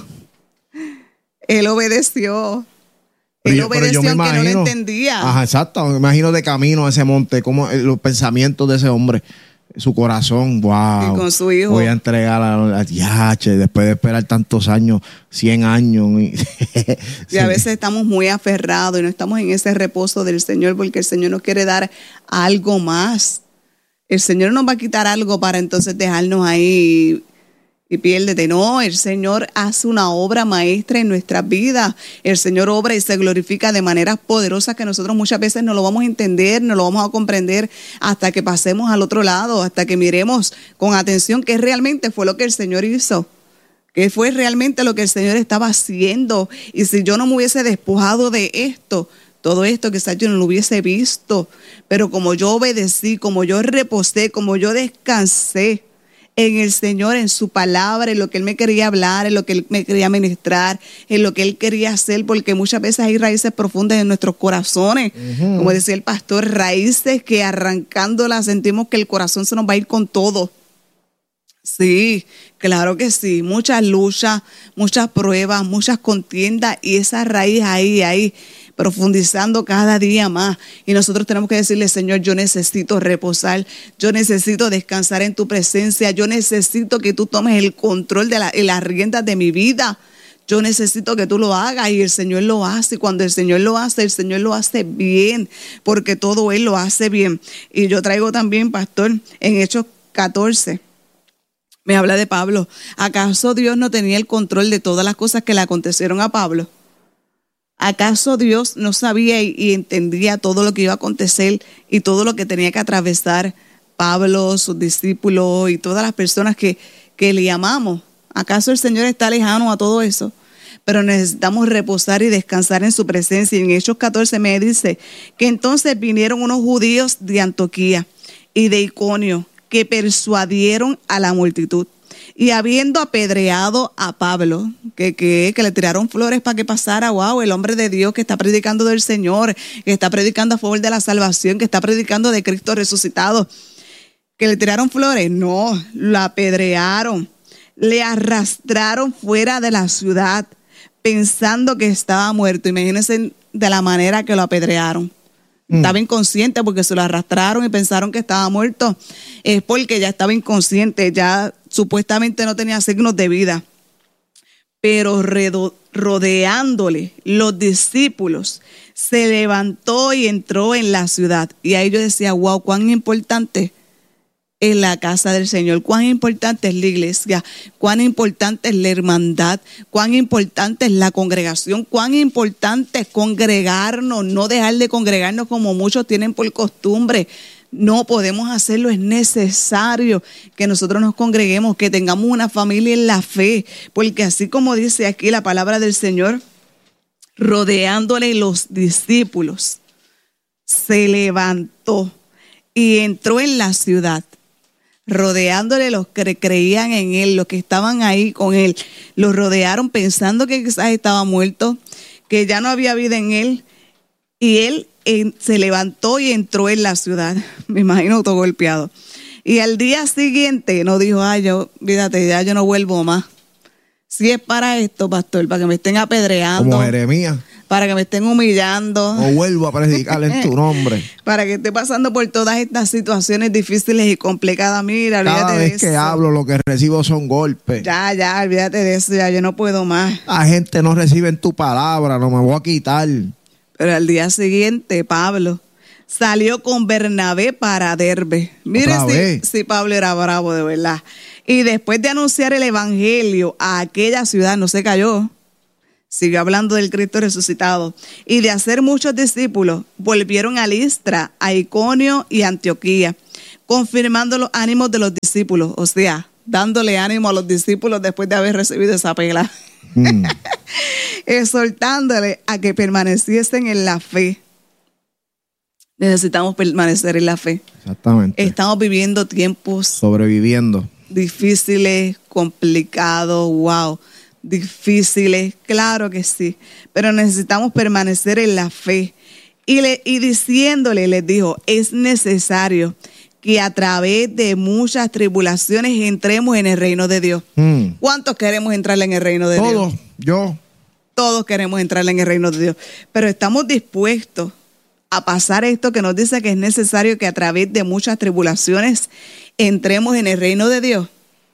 Él obedeció. Pero él yo, obedeció pero yo aunque imagino, no lo entendía. Ajá, exacto. Me imagino de camino a ese monte, como los pensamientos de ese hombre. Su corazón, wow. Y con su hijo. Voy a entregar a, a Yache después de esperar tantos años, cien años. Y, y a veces estamos muy aferrados y no estamos en ese reposo del Señor, porque el Señor nos quiere dar algo más. El Señor nos va a quitar algo para entonces dejarnos ahí y piérdete. No, el Señor hace una obra maestra en nuestras vidas. El Señor obra y se glorifica de maneras poderosas que nosotros muchas veces no lo vamos a entender, no lo vamos a comprender hasta que pasemos al otro lado, hasta que miremos con atención qué realmente fue lo que el Señor hizo, qué fue realmente lo que el Señor estaba haciendo. Y si yo no me hubiese despojado de esto, todo esto quizás yo no lo hubiese visto, pero como yo obedecí, como yo reposé, como yo descansé en el Señor, en su palabra, en lo que Él me quería hablar, en lo que Él me quería ministrar, en lo que Él quería hacer, porque muchas veces hay raíces profundas en nuestros corazones, uh-huh. Como decía el pastor, raíces que arrancándolas sentimos que el corazón se nos va a ir con todo. Sí, claro que sí, muchas luchas, muchas pruebas, muchas contiendas, y esa raíz ahí, ahí, profundizando cada día más. Y nosotros tenemos que decirle, Señor, yo necesito reposar, yo necesito descansar en tu presencia, yo necesito que tú tomes el control de la, las riendas de mi vida. Yo necesito que tú lo hagas, y el Señor lo hace. Y cuando el Señor lo hace, el Señor lo hace bien, porque todo Él lo hace bien. Y yo traigo también, pastor, en Hechos catorce, me habla de Pablo. ¿Acaso Dios no tenía el control de todas las cosas que le acontecieron a Pablo? ¿Acaso Dios no sabía y, y entendía todo lo que iba a acontecer y todo lo que tenía que atravesar Pablo, sus discípulos y todas las personas que, que le amamos? ¿Acaso el Señor está lejano a todo eso? Pero necesitamos reposar y descansar en su presencia. Y en Hechos catorce me dice que entonces vinieron unos judíos de Antioquía y de Iconio, que persuadieron a la multitud. Y habiendo apedreado a Pablo, que, que, que le tiraron flores para que pasara, wow, el hombre de Dios que está predicando del Señor, que está predicando a favor de la salvación, que está predicando de Cristo resucitado, que le tiraron flores, no, lo apedrearon, le arrastraron fuera de la ciudad, pensando que estaba muerto. Imagínense de la manera que lo apedrearon. Estaba inconsciente porque se lo arrastraron y pensaron que estaba muerto. Es porque ya estaba inconsciente, ya supuestamente no tenía signos de vida. Pero rodeándole los discípulos, se levantó y entró en la ciudad. Y ahí yo decía, wow, cuán importante es la casa del Señor, cuán importante es la iglesia, cuán importante es la hermandad, cuán importante es la congregación, cuán importante es congregarnos, no dejar de congregarnos como muchos tienen por costumbre. No podemos hacerlo, es necesario que nosotros nos congreguemos, que tengamos una familia en la fe, porque así como dice aquí la palabra del Señor, rodeándole los discípulos, se levantó y entró en la ciudad. Rodeándole los que creían en él, los que estaban ahí con él, los rodearon pensando que quizás estaba muerto, que ya no había vida en él, y él en, se levantó y entró en la ciudad. Me imagino todo golpeado. Y al día siguiente no dijo, ay, yo, fíjate, ya yo no vuelvo más. Si es para esto, pastor, para que me estén apedreando. Como Jeremías. para que me estén humillando. O vuelvo a predicar en tu nombre. Para que esté pasando por todas estas situaciones difíciles y complicadas. Mira, olvídate Cada de vez que eso. hablo, lo que recibo son golpes. Ya, ya, olvídate de eso, ya yo no puedo más. La gente no recibe en tu palabra, no me voy a quitar. Pero al día siguiente, Pablo salió con Bernabé para Derbe. Mire si, si Pablo era bravo de verdad. Y después de anunciar el evangelio a aquella ciudad, no se cayó. Siguió hablando del Cristo resucitado. Y de hacer muchos discípulos, volvieron a Listra, a Iconio y Antioquía, confirmando los ánimos de los discípulos. O sea, dándole ánimo a los discípulos después de haber recibido esa pela. Mm. Exhortándole a que permaneciesen en la fe. Necesitamos permanecer en la fe. Exactamente. Estamos viviendo tiempos sobreviviendo difíciles, complicados, wow, difíciles, claro que sí, pero necesitamos permanecer en la fe. Y, le, y diciéndole, les dijo, es necesario que a través de muchas tribulaciones entremos en el reino de Dios. Mm. ¿Cuántos queremos entrar en el reino de Todos, Dios? Todos, yo. Todos queremos entrar en el reino de Dios, pero estamos dispuestos a pasar esto que nos dice que es necesario que a través de muchas tribulaciones entremos en el reino de Dios.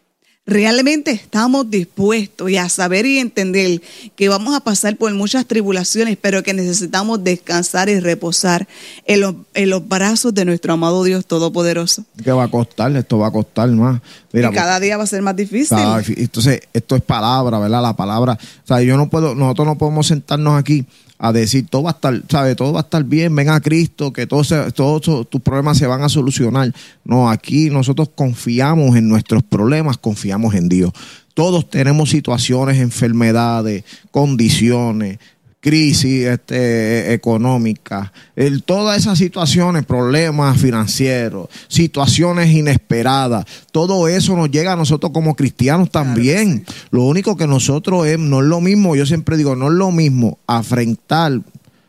Realmente estamos dispuestos y a saber y entender que vamos a pasar por muchas tribulaciones, pero que necesitamos descansar y reposar en los, en los brazos de nuestro amado Dios Todopoderoso. ¿Qué va a costar? Esto va a costar más. Mira, y cada pues, día va a ser más difícil. Cada, entonces, esto es palabra, ¿verdad? La palabra. O sea, yo no puedo, nosotros no podemos sentarnos aquí a decir todo va a estar, ¿sabe? Todo va a estar bien, ven a Cristo, que todos todo, todo, tus problemas se van a solucionar. No, aquí nosotros confiamos en nuestros problemas, confiamos en Dios. Todos tenemos situaciones, enfermedades, condiciones, crisis este, económica, el, todas esas situaciones, problemas financieros, situaciones inesperadas, todo eso nos llega a nosotros como cristianos también. Claro, sí. Lo único que nosotros es, no es lo mismo, yo siempre digo, no es lo mismo afrontar,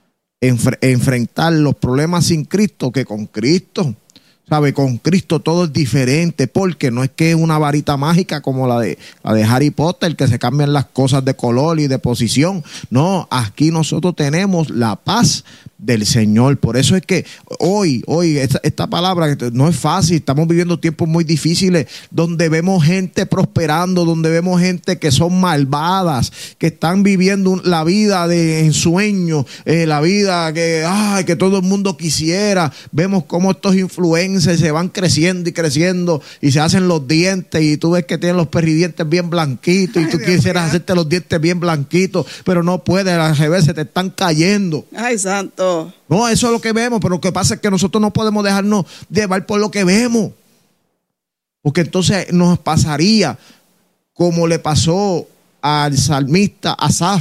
enfre, enfrentar los problemas sin Cristo que con Cristo. ¿Sabe? Con Cristo todo es diferente, porque no es que es una varita mágica como la de, la de Harry Potter, que se cambian las cosas de color y de posición. No, aquí nosotros tenemos la paz del Señor. Por eso es que hoy, hoy esta, esta palabra no es fácil. Estamos viviendo tiempos muy difíciles donde vemos gente prosperando, donde vemos gente que son malvadas, que están viviendo la vida de ensueño, eh, la vida que, ay, que todo el mundo quisiera. Vemos cómo estos influencers se van creciendo y creciendo y se hacen los dientes y tú ves que tienen los perridientes bien blanquitos y tú Ay, quisieras Dios, hacerte los dientes bien blanquitos, pero no puedes, al revés, se te están cayendo. Ay, santo. No, eso es lo que vemos, pero lo que pasa es que nosotros no podemos dejarnos llevar por lo que vemos, porque entonces nos pasaría como le pasó al salmista Asaf,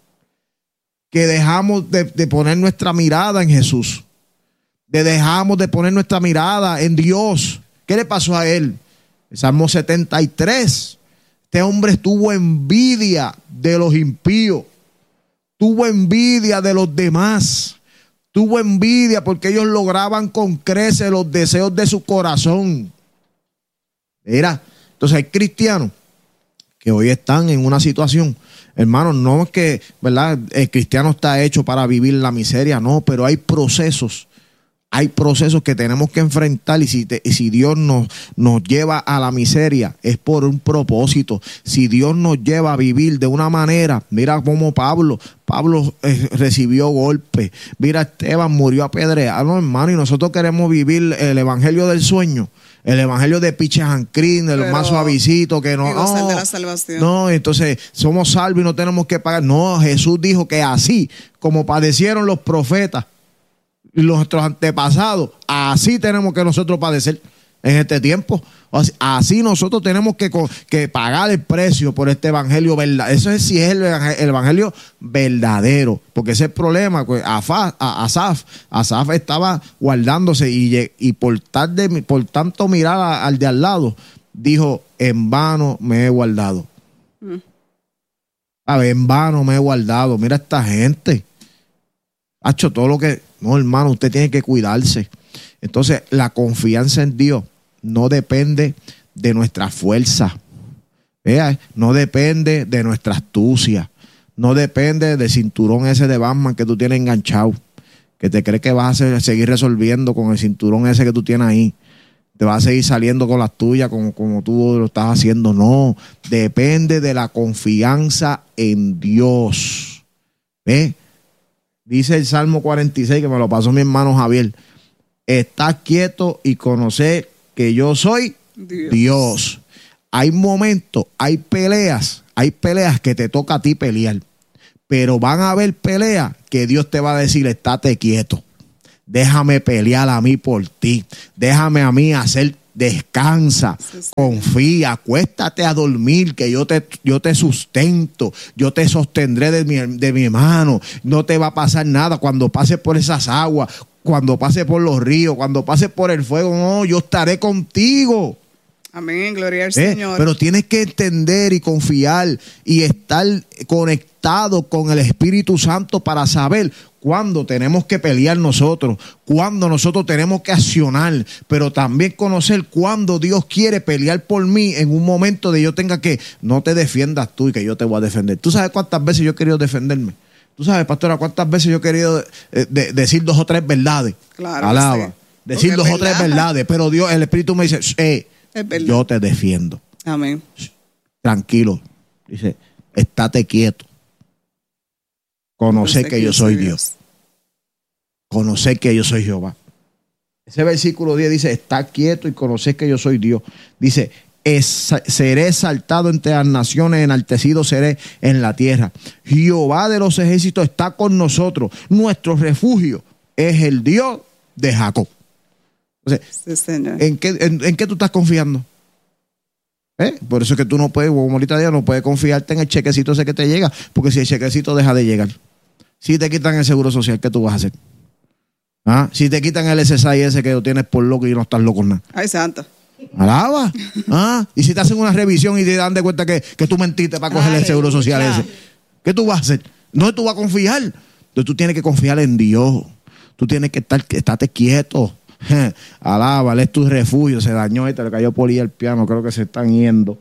que dejamos de, de poner nuestra mirada en Jesús. De dejamos de poner nuestra mirada en Dios. ¿Qué le pasó a él? El Salmo setenta y tres. Este hombre tuvo envidia de los impíos. Tuvo envidia de los demás. Tuvo envidia porque ellos lograban con creces los deseos de su corazón. Mira, entonces hay cristianos que hoy están en una situación. Hermanos, no es que, ¿verdad? El cristiano está hecho para vivir la miseria, no, pero hay procesos. Hay procesos que tenemos que enfrentar y si, te, y si Dios nos, nos lleva a la miseria es por un propósito. Si Dios nos lleva a vivir de una manera, mira cómo Pablo, Pablo eh, recibió golpes. Mira, Esteban murió apedreado, no, hermano, y nosotros queremos vivir el evangelio del sueño. El evangelio de Pichajancrín, el más suavecito, que no, no, de la salvación. No, entonces somos salvos y no tenemos que pagar. No, Jesús dijo que así como padecieron los profetas y nuestros antepasados, así tenemos que nosotros padecer en este tiempo. Así nosotros tenemos que, que pagar el precio por este evangelio verdadero. Eso es si es el, el evangelio verdadero, porque ese es el problema. Pues Asaf, Asaf, Asaf estaba guardándose y, y por, tarde, por tanto mirar a, al de al lado, dijo, en vano me he guardado. Mm. A ver, en vano me he guardado. Mira esta gente. Ha hecho todo lo que... No, hermano, usted tiene que cuidarse. Entonces, la confianza en Dios no depende de nuestra fuerza. Vea, no depende de nuestra astucia. No depende del cinturón ese de Batman que tú tienes enganchado, que te crees que vas a seguir resolviendo con el cinturón ese que tú tienes ahí. Te vas a seguir saliendo con las tuyas como, como tú lo estás haciendo. No, depende de la confianza en Dios. ¿Ves? Dice el Salmo cuarenta y seis, que me lo pasó mi hermano Javier. Estás quieto y conocer que yo soy Dios. Dios. Hay momentos, hay peleas, hay peleas que te toca a ti pelear. Pero van a haber peleas que Dios te va a decir, estate quieto. Déjame pelear a mí por ti. Déjame a mí hacer, descansa, sí, sí. Confía, acuéstate a dormir, que yo te, yo te sustento, yo te sostendré de mi, de mi mano. No te va a pasar nada cuando pases por esas aguas, cuando pases por los ríos, cuando pases por el fuego. No, yo estaré contigo. Amén, gloria al ¿Eh? Señor. Pero tienes que entender y confiar y estar conectado con el Espíritu Santo para saber cuándo tenemos que pelear nosotros, cuándo nosotros tenemos que accionar, pero también conocer cuándo Dios quiere pelear por mí en un momento de yo tenga que, no te defiendas tú y que yo te voy a defender. ¿Tú sabes cuántas veces yo he querido defenderme? ¿Tú sabes, pastora, cuántas veces yo he querido eh, de, decir dos o tres verdades? Claro. Alaba. Sí. Decir Porque dos o tres verdades, pero Dios, el Espíritu me dice, eh, yo te defiendo. Amén. Tranquilo. Dice, estate quieto. Conocer que yo soy Dios. Dios. Conocer que yo soy Jehová. Ese versículo diez dice, está quieto y conocer que yo soy Dios. Dice, es, seré exaltado entre las naciones, enaltecido seré en la tierra. Jehová de los ejércitos está con nosotros. Nuestro refugio es el Dios de Jacob. Entonces, sí, señor. ¿en, qué, en, ¿En qué tú estás confiando? ¿Eh? Por eso es que tú no puedes, como ahorita día, no puedes confiarte en el chequecito ese que te llega, porque si el chequecito deja de llegar, si te quitan el seguro social, ¿qué tú vas a hacer? ¿Ah? Si te quitan el S S I ese que lo tienes por loco y no estás loco nada. Ay, santo. Alaba. ¿Ah? Y si te hacen una revisión y te dan de cuenta que, que tú mentiste para coger Ay, el seguro social claro. ese, ¿qué tú vas a hacer? No, tú vas a confiar. Entonces tú tienes que confiar en Dios. Tú tienes que estar, estate quieto. Alaba, él es tu refugio. Se dañó este, le cayó por ahí el piano. Creo que se están yendo.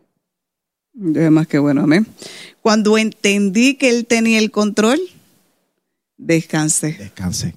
Es más que bueno, amén. Cuando entendí que él tenía el control, descansé. Descansé.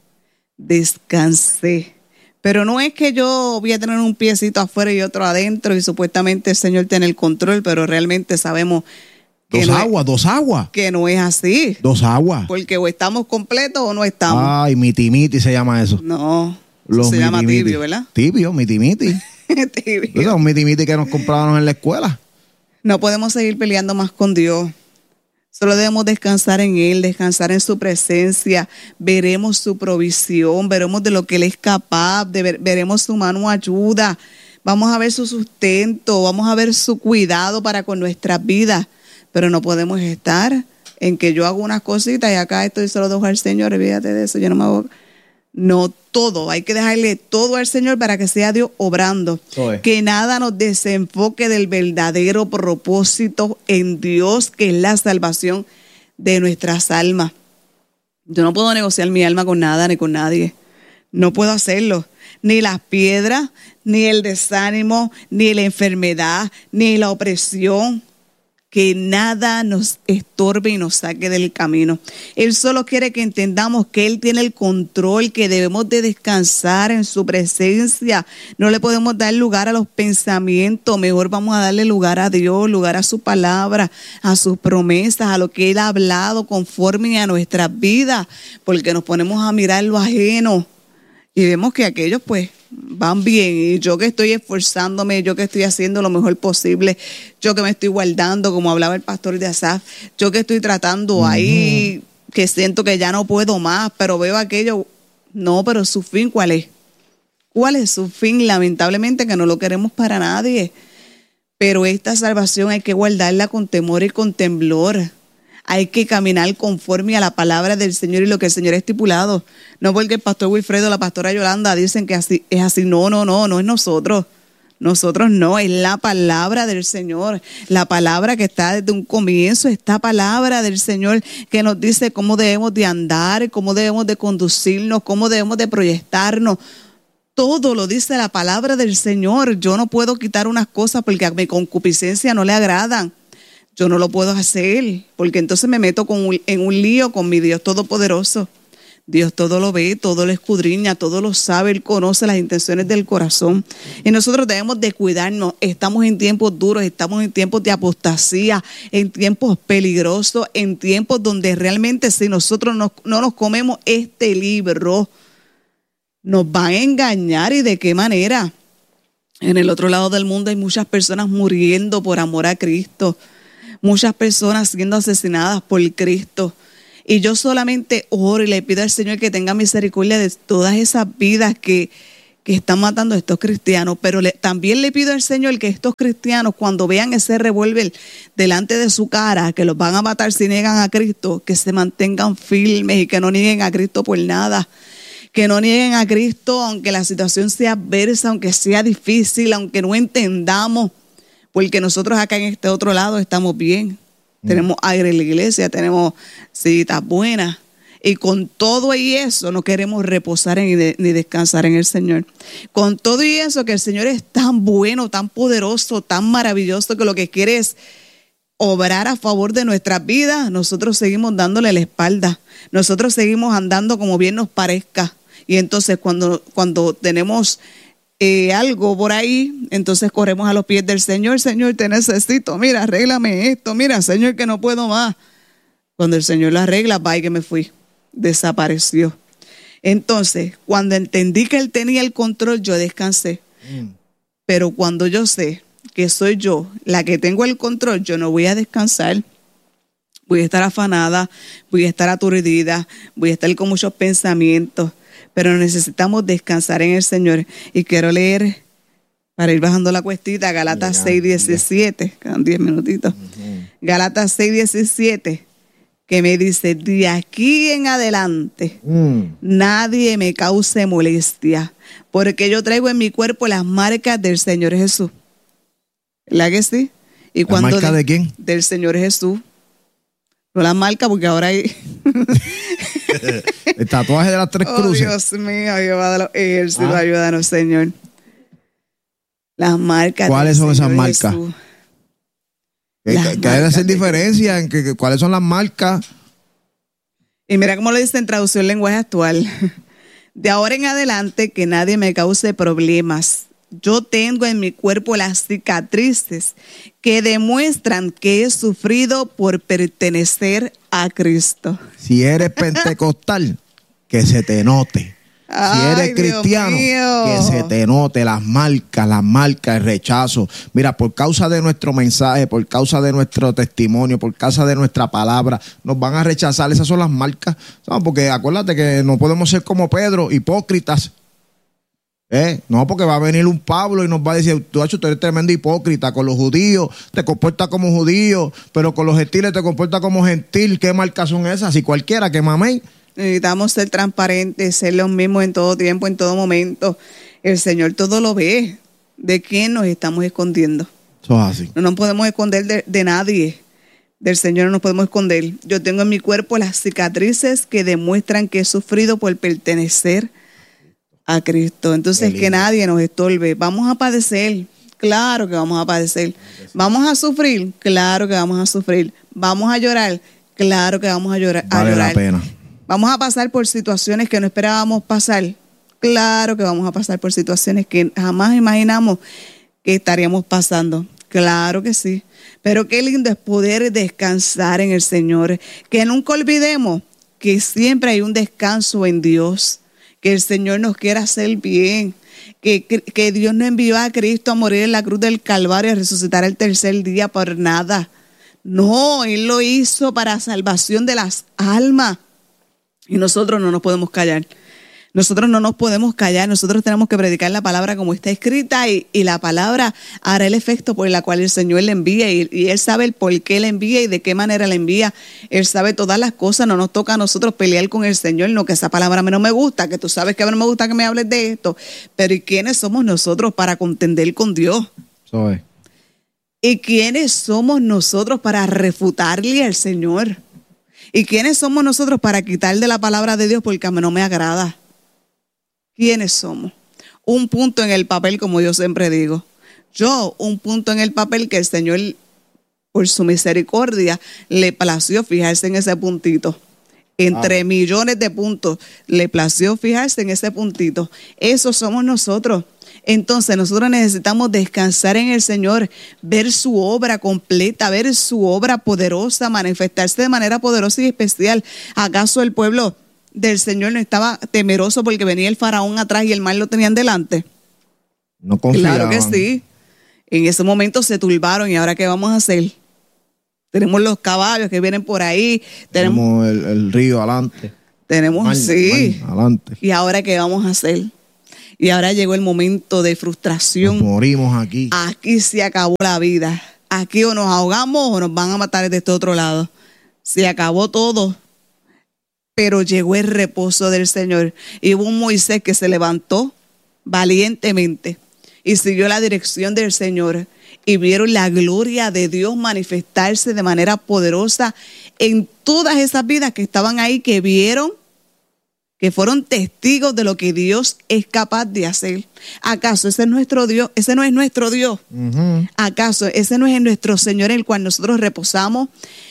Descansé. Pero no es que yo voy a tener un piecito afuera y otro adentro y supuestamente el Señor tiene el control, pero realmente sabemos que dos no aguas, es, dos aguas. Que no es así. Dos aguas. Porque o estamos completos o no estamos. Ay, miti miti se llama eso. No. Los se miti, llama miti. tibio, ¿verdad? Tibio, miti miti. Tibio. Esos son miti miti que nos comprábamos en la escuela. No podemos seguir peleando más con Dios. Solo debemos descansar en Él, descansar en su presencia. Veremos su provisión, veremos de lo que Él es capaz, de ver, veremos su mano ayuda. Vamos a ver su sustento, vamos a ver su cuidado para con nuestras vidas. Pero no podemos estar en que yo hago unas cositas y acá estoy solo dejo al Señor, olvídate de eso, yo no me hago... No todo, hay que dejarle todo al Señor para que sea Dios obrando. Oye. Que nada nos desenfoque del verdadero propósito en Dios, que es la salvación de nuestras almas. Yo no puedo negociar mi alma con nada ni con nadie. No puedo hacerlo. Ni las piedras, ni el desánimo, ni la enfermedad, ni la opresión. Que nada nos estorbe y nos saque del camino. Él solo quiere que entendamos que Él tiene el control, que debemos de descansar en su presencia. No le podemos dar lugar a los pensamientos, mejor vamos a darle lugar a Dios, lugar a su palabra, a sus promesas, a lo que Él ha hablado conforme a nuestras vidas, porque nos ponemos a mirar lo ajeno y vemos que aquellos pues van bien, y yo que estoy esforzándome, yo que estoy haciendo lo mejor posible, yo que me estoy guardando, como hablaba el pastor de Asaf, yo que estoy tratando uh-huh. ahí, que siento que ya no puedo más, pero veo aquello, no, pero su fin, ¿cuál es? ¿Cuál es su fin? Lamentablemente que no lo queremos para nadie, pero esta salvación hay que guardarla con temor y con temblor. Hay que caminar conforme a la palabra del Señor y lo que el Señor ha estipulado. No porque el pastor Wilfredo o la pastora Yolanda dicen que así es así. No, no, no, no es nosotros. Nosotros no, es la palabra del Señor. La palabra que está desde un comienzo, esta palabra del Señor que nos dice cómo debemos de andar, cómo debemos de conducirnos, cómo debemos de proyectarnos. Todo lo dice la palabra del Señor. Yo no puedo quitar unas cosas porque a mi concupiscencia no le agradan. Yo no lo puedo hacer, porque entonces me meto con un, en un lío con mi Dios Todopoderoso. Dios todo lo ve, todo lo escudriña, todo lo sabe, Él conoce las intenciones del corazón. Y nosotros debemos de cuidarnos. Estamos en tiempos duros, estamos en tiempos de apostasía, en tiempos peligrosos, en tiempos donde realmente si nosotros no, no nos comemos este libro, nos van a engañar. ¿Y de qué manera? En el otro lado del mundo hay muchas personas muriendo por amor a Cristo, muchas personas siendo asesinadas por Cristo. Y yo solamente oro y le pido al Señor que tenga misericordia de todas esas vidas que, que están matando a estos cristianos. Pero le, también le pido al Señor que estos cristianos, cuando vean ese revólver delante de su cara, que los van a matar si niegan a Cristo, que se mantengan firmes y que no nieguen a Cristo por nada. Que no nieguen a Cristo aunque la situación sea adversa, aunque sea difícil, aunque no entendamos. Porque nosotros acá en este otro lado estamos bien. Tenemos aire en la iglesia, tenemos citas buenas. Y con todo y eso no queremos reposar en, ni descansar en el Señor. Con todo y eso que el Señor es tan bueno, tan poderoso, tan maravilloso, que lo que quiere es obrar a favor de nuestras vidas. Nosotros seguimos dándole la espalda. Nosotros seguimos andando como bien nos parezca. Y entonces cuando, cuando tenemos Eh, algo por ahí, entonces corremos a los pies del Señor. Señor, te necesito, mira, arréglame esto, mira, Señor, que no puedo más. Cuando el Señor lo arregla, vaya que me fui, desapareció. Entonces, cuando entendí que Él tenía el control, yo descansé. Mm. Pero cuando yo sé que soy yo la que tengo el control, yo no voy a descansar. Voy a estar afanada, voy a estar aturdida, voy a estar con muchos pensamientos. Pero necesitamos descansar en el Señor. Y quiero leer, para ir bajando la cuestita, Gálatas seis diecisiete, quedan diez minutitos. Uh-huh. Gálatas seis diecisiete, que me dice, de aquí en adelante, uh-huh. nadie me cause molestia, porque yo traigo en mi cuerpo las marcas del Señor Jesús. ¿Verdad que sí? Y ¿La marca de, de quién? Del Señor Jesús. No las marcas, porque ahora hay... El tatuaje de las tres oh, cruces. Dios mío, Jehová de los ejércitos, ah. ayúdanos, Señor. Las marcas. ¿Cuáles son esas Señor marcas? Que, que, que hay que hacer diferencia en que, que, cuáles son las marcas. Y mira cómo lo dice en traducción lenguaje actual. De ahora en adelante, que nadie me cause problemas. Yo tengo en mi cuerpo las cicatrices que demuestran que he sufrido por pertenecer a Cristo. Si eres pentecostal, que se te note. Si eres Ay, cristiano, que se te note las marcas, las marcas, el rechazo. Mira, por causa de nuestro mensaje, por causa de nuestro testimonio, por causa de nuestra palabra, nos van a rechazar. Esas son las marcas. ¿Sabes? Porque acuérdate que no podemos ser como Pedro, hipócritas. ¿Eh? No, porque va a venir un Pablo y nos va a decir, tú, tú eres tremendo hipócrita, con los judíos te comportas como judío, pero con los gentiles te comportas como gentil. ¿Qué marcas son esas? Si cualquiera que mamey. Necesitamos ser transparentes, ser los mismos en todo tiempo, en todo momento. El Señor todo lo ve. ¿De quién nos estamos escondiendo? Eso es así. No nos podemos esconder de, de nadie. Del Señor no nos podemos esconder. Yo tengo en mi cuerpo las cicatrices que demuestran que he sufrido por pertenecer a Cristo. Entonces, que nadie nos estorbe. Vamos a padecer, claro que vamos a padecer. Vamos a sufrir, claro que vamos a sufrir. Vamos a llorar, claro que vamos a llorar. Vale a llorar. la pena. Vamos a pasar por situaciones que no esperábamos pasar. Claro que vamos a pasar por situaciones que jamás imaginamos que estaríamos pasando. Claro que sí. Pero qué lindo es poder descansar en el Señor. Que nunca olvidemos que siempre hay un descanso en Dios. Que el Señor nos quiera hacer bien, que, que, que Dios no envió a Cristo a morir en la cruz del Calvario y a resucitar el tercer día por nada. No, Él lo hizo para salvación de las almas. Y nosotros no nos podemos callar. Nosotros no nos podemos callar. Nosotros tenemos que predicar la palabra como está escrita y, y la palabra hará el efecto por la cual el Señor le envía y, y Él sabe el por qué le envía y de qué manera le envía. Él sabe todas las cosas. No nos toca a nosotros pelear con el Señor. No, que esa palabra a mí no me gusta, que tú sabes que a mí no me gusta que me hables de esto. Pero ¿y quiénes somos nosotros para contender con Dios? Eso es. ¿Y quiénes somos nosotros para refutarle al Señor? ¿Y quiénes somos nosotros para quitar de la palabra de Dios porque a mí no me agrada? ¿Quiénes somos? Un punto en el papel, como yo siempre digo. Yo, un punto en el papel que el Señor por su misericordia, le plació fijarse en ese puntito. Entre ah. millones de puntos, le plació fijarse en ese puntito. Eso somos nosotros. Entonces nosotros necesitamos descansar en el Señor, ver su obra completa, ver su obra poderosa, manifestarse de manera poderosa y especial. ¿Acaso el pueblo del Señor no estaba temeroso porque venía el faraón atrás y el mal lo tenían delante? No confiaban. Claro que sí. En ese momento se turbaron. ¿Y ahora qué vamos a hacer? Tenemos los caballos que vienen por ahí. Tenemos, tenemos el, el río adelante. Tenemos, mar, sí. Mar, adelante. ¿Y ahora qué vamos a hacer? Y ahora llegó el momento de frustración. Nos morimos aquí. Aquí se acabó la vida. Aquí o nos ahogamos o nos van a matar desde este otro lado. Se acabó todo. Pero llegó el reposo del Señor. Y hubo un Moisés que se levantó valientemente y siguió la dirección del Señor. Y vieron la gloria de Dios manifestarse de manera poderosa en todas esas vidas que estaban ahí, que vieron, que fueron testigos de lo que Dios es capaz de hacer. ¿Acaso ese es nuestro Dios? Ese no es nuestro Dios. Uh-huh. ¿Acaso ese no es nuestro Señor en el cual nosotros reposamos?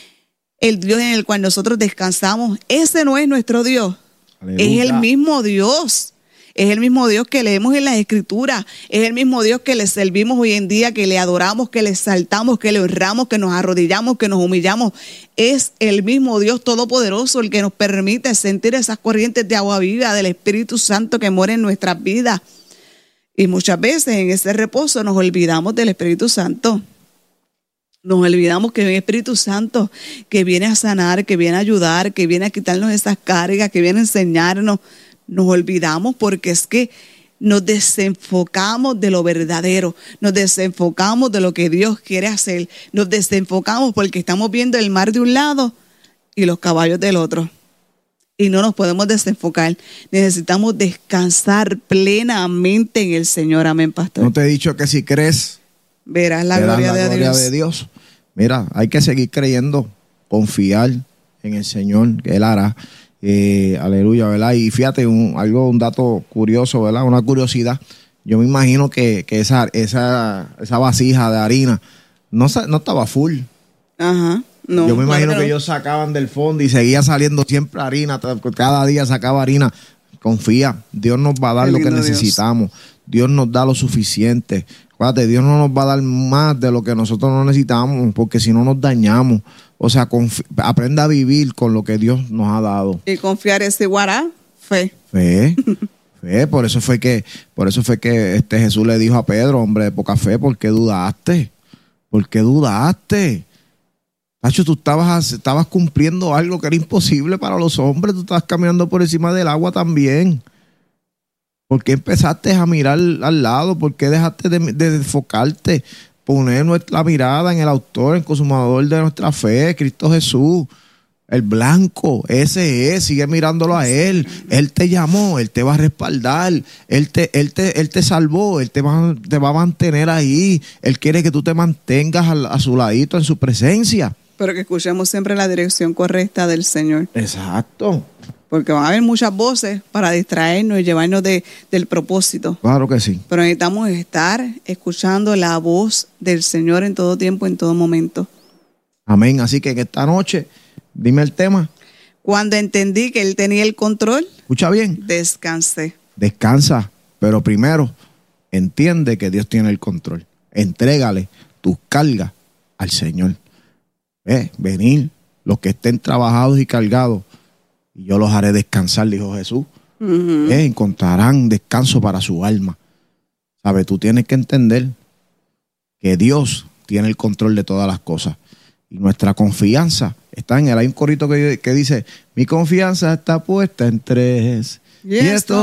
El Dios en el cual nosotros descansamos. Ese no es nuestro Dios. Aleluya. Es el mismo Dios. Es el mismo Dios que leemos en las Escrituras. Es el mismo Dios que le servimos hoy en día, que le adoramos, que le exaltamos, que le honramos, que nos arrodillamos, que nos humillamos. Es el mismo Dios todopoderoso el que nos permite sentir esas corrientes de agua viva del Espíritu Santo que mora en nuestras vidas. Y muchas veces en ese reposo nos olvidamos del Espíritu Santo. Nos olvidamos que hay un Espíritu Santo que viene a sanar, que viene a ayudar, que viene a quitarnos esas cargas, que viene a enseñarnos. Nos olvidamos porque es que nos desenfocamos de lo verdadero, nos desenfocamos de lo que Dios quiere hacer, nos desenfocamos porque estamos viendo el mar de un lado y los caballos del otro. Y no nos podemos desenfocar. Necesitamos descansar plenamente en el Señor. Amén, pastor. No te he dicho que si crees, verás la gloria, la de, gloria Dios. de Dios. Mira, hay que seguir creyendo, confiar en el Señor, que Él hará. Eh, aleluya, ¿verdad? Y fíjate, un, algo, un dato curioso, ¿verdad? Una curiosidad. Yo me imagino que, que esa, esa, esa vasija de harina no, no estaba full. Ajá. No, Yo me imagino claro. que ellos sacaban del fondo y seguía saliendo siempre harina. Cada día sacaba harina. Confía, Dios nos va a dar lo que necesitamos. Dios. Dios nos da lo suficiente. Acuérdate, Dios no nos va a dar más de lo que nosotros no necesitamos, porque si no nos dañamos. O sea, confi- aprenda a vivir con lo que Dios nos ha dado. Y confiar es igual a fe. Fe, fe. Por eso fue que, por eso fue que este Jesús le dijo a Pedro, hombre de poca fe, ¿por qué dudaste? ¿Por qué dudaste? Tacho, tú estabas, estabas cumpliendo algo que era imposible para los hombres. Tú estabas caminando por encima del agua también. ¿Por qué empezaste a mirar al lado? ¿Por qué dejaste de, de enfocarte? Poner nuestra mirada en el autor, en el consumador de nuestra fe, Cristo Jesús, el blanco, ese es, sigue mirándolo a Él. Él te llamó, Él te va a respaldar, Él te, él te, él te salvó, Él te va, te va a mantener ahí. Él quiere que tú te mantengas a, a su ladito, en su presencia. Pero que escuchemos siempre la dirección correcta del Señor. Exacto. Porque van a haber muchas voces para distraernos y llevarnos de, del propósito. Claro que sí. Pero necesitamos estar escuchando la voz del Señor en todo tiempo, en todo momento. Amén. Así que en esta noche, dime el tema. Cuando entendí que Él tenía el control, escucha bien. Descansé. Descansa, pero primero entiende que Dios tiene el control. Entrégale tus cargas al Señor. Eh, venir los que estén trabajados y cargados, y yo los haré descansar, dijo Jesús. Uh-huh. Eh, encontrarán descanso para su alma. ¿Sabes? Tú tienes que entender que Dios tiene el control de todas las cosas. Y nuestra confianza está en él. Hay un corito que, que dice, mi confianza está puesta en tres. Y, y esto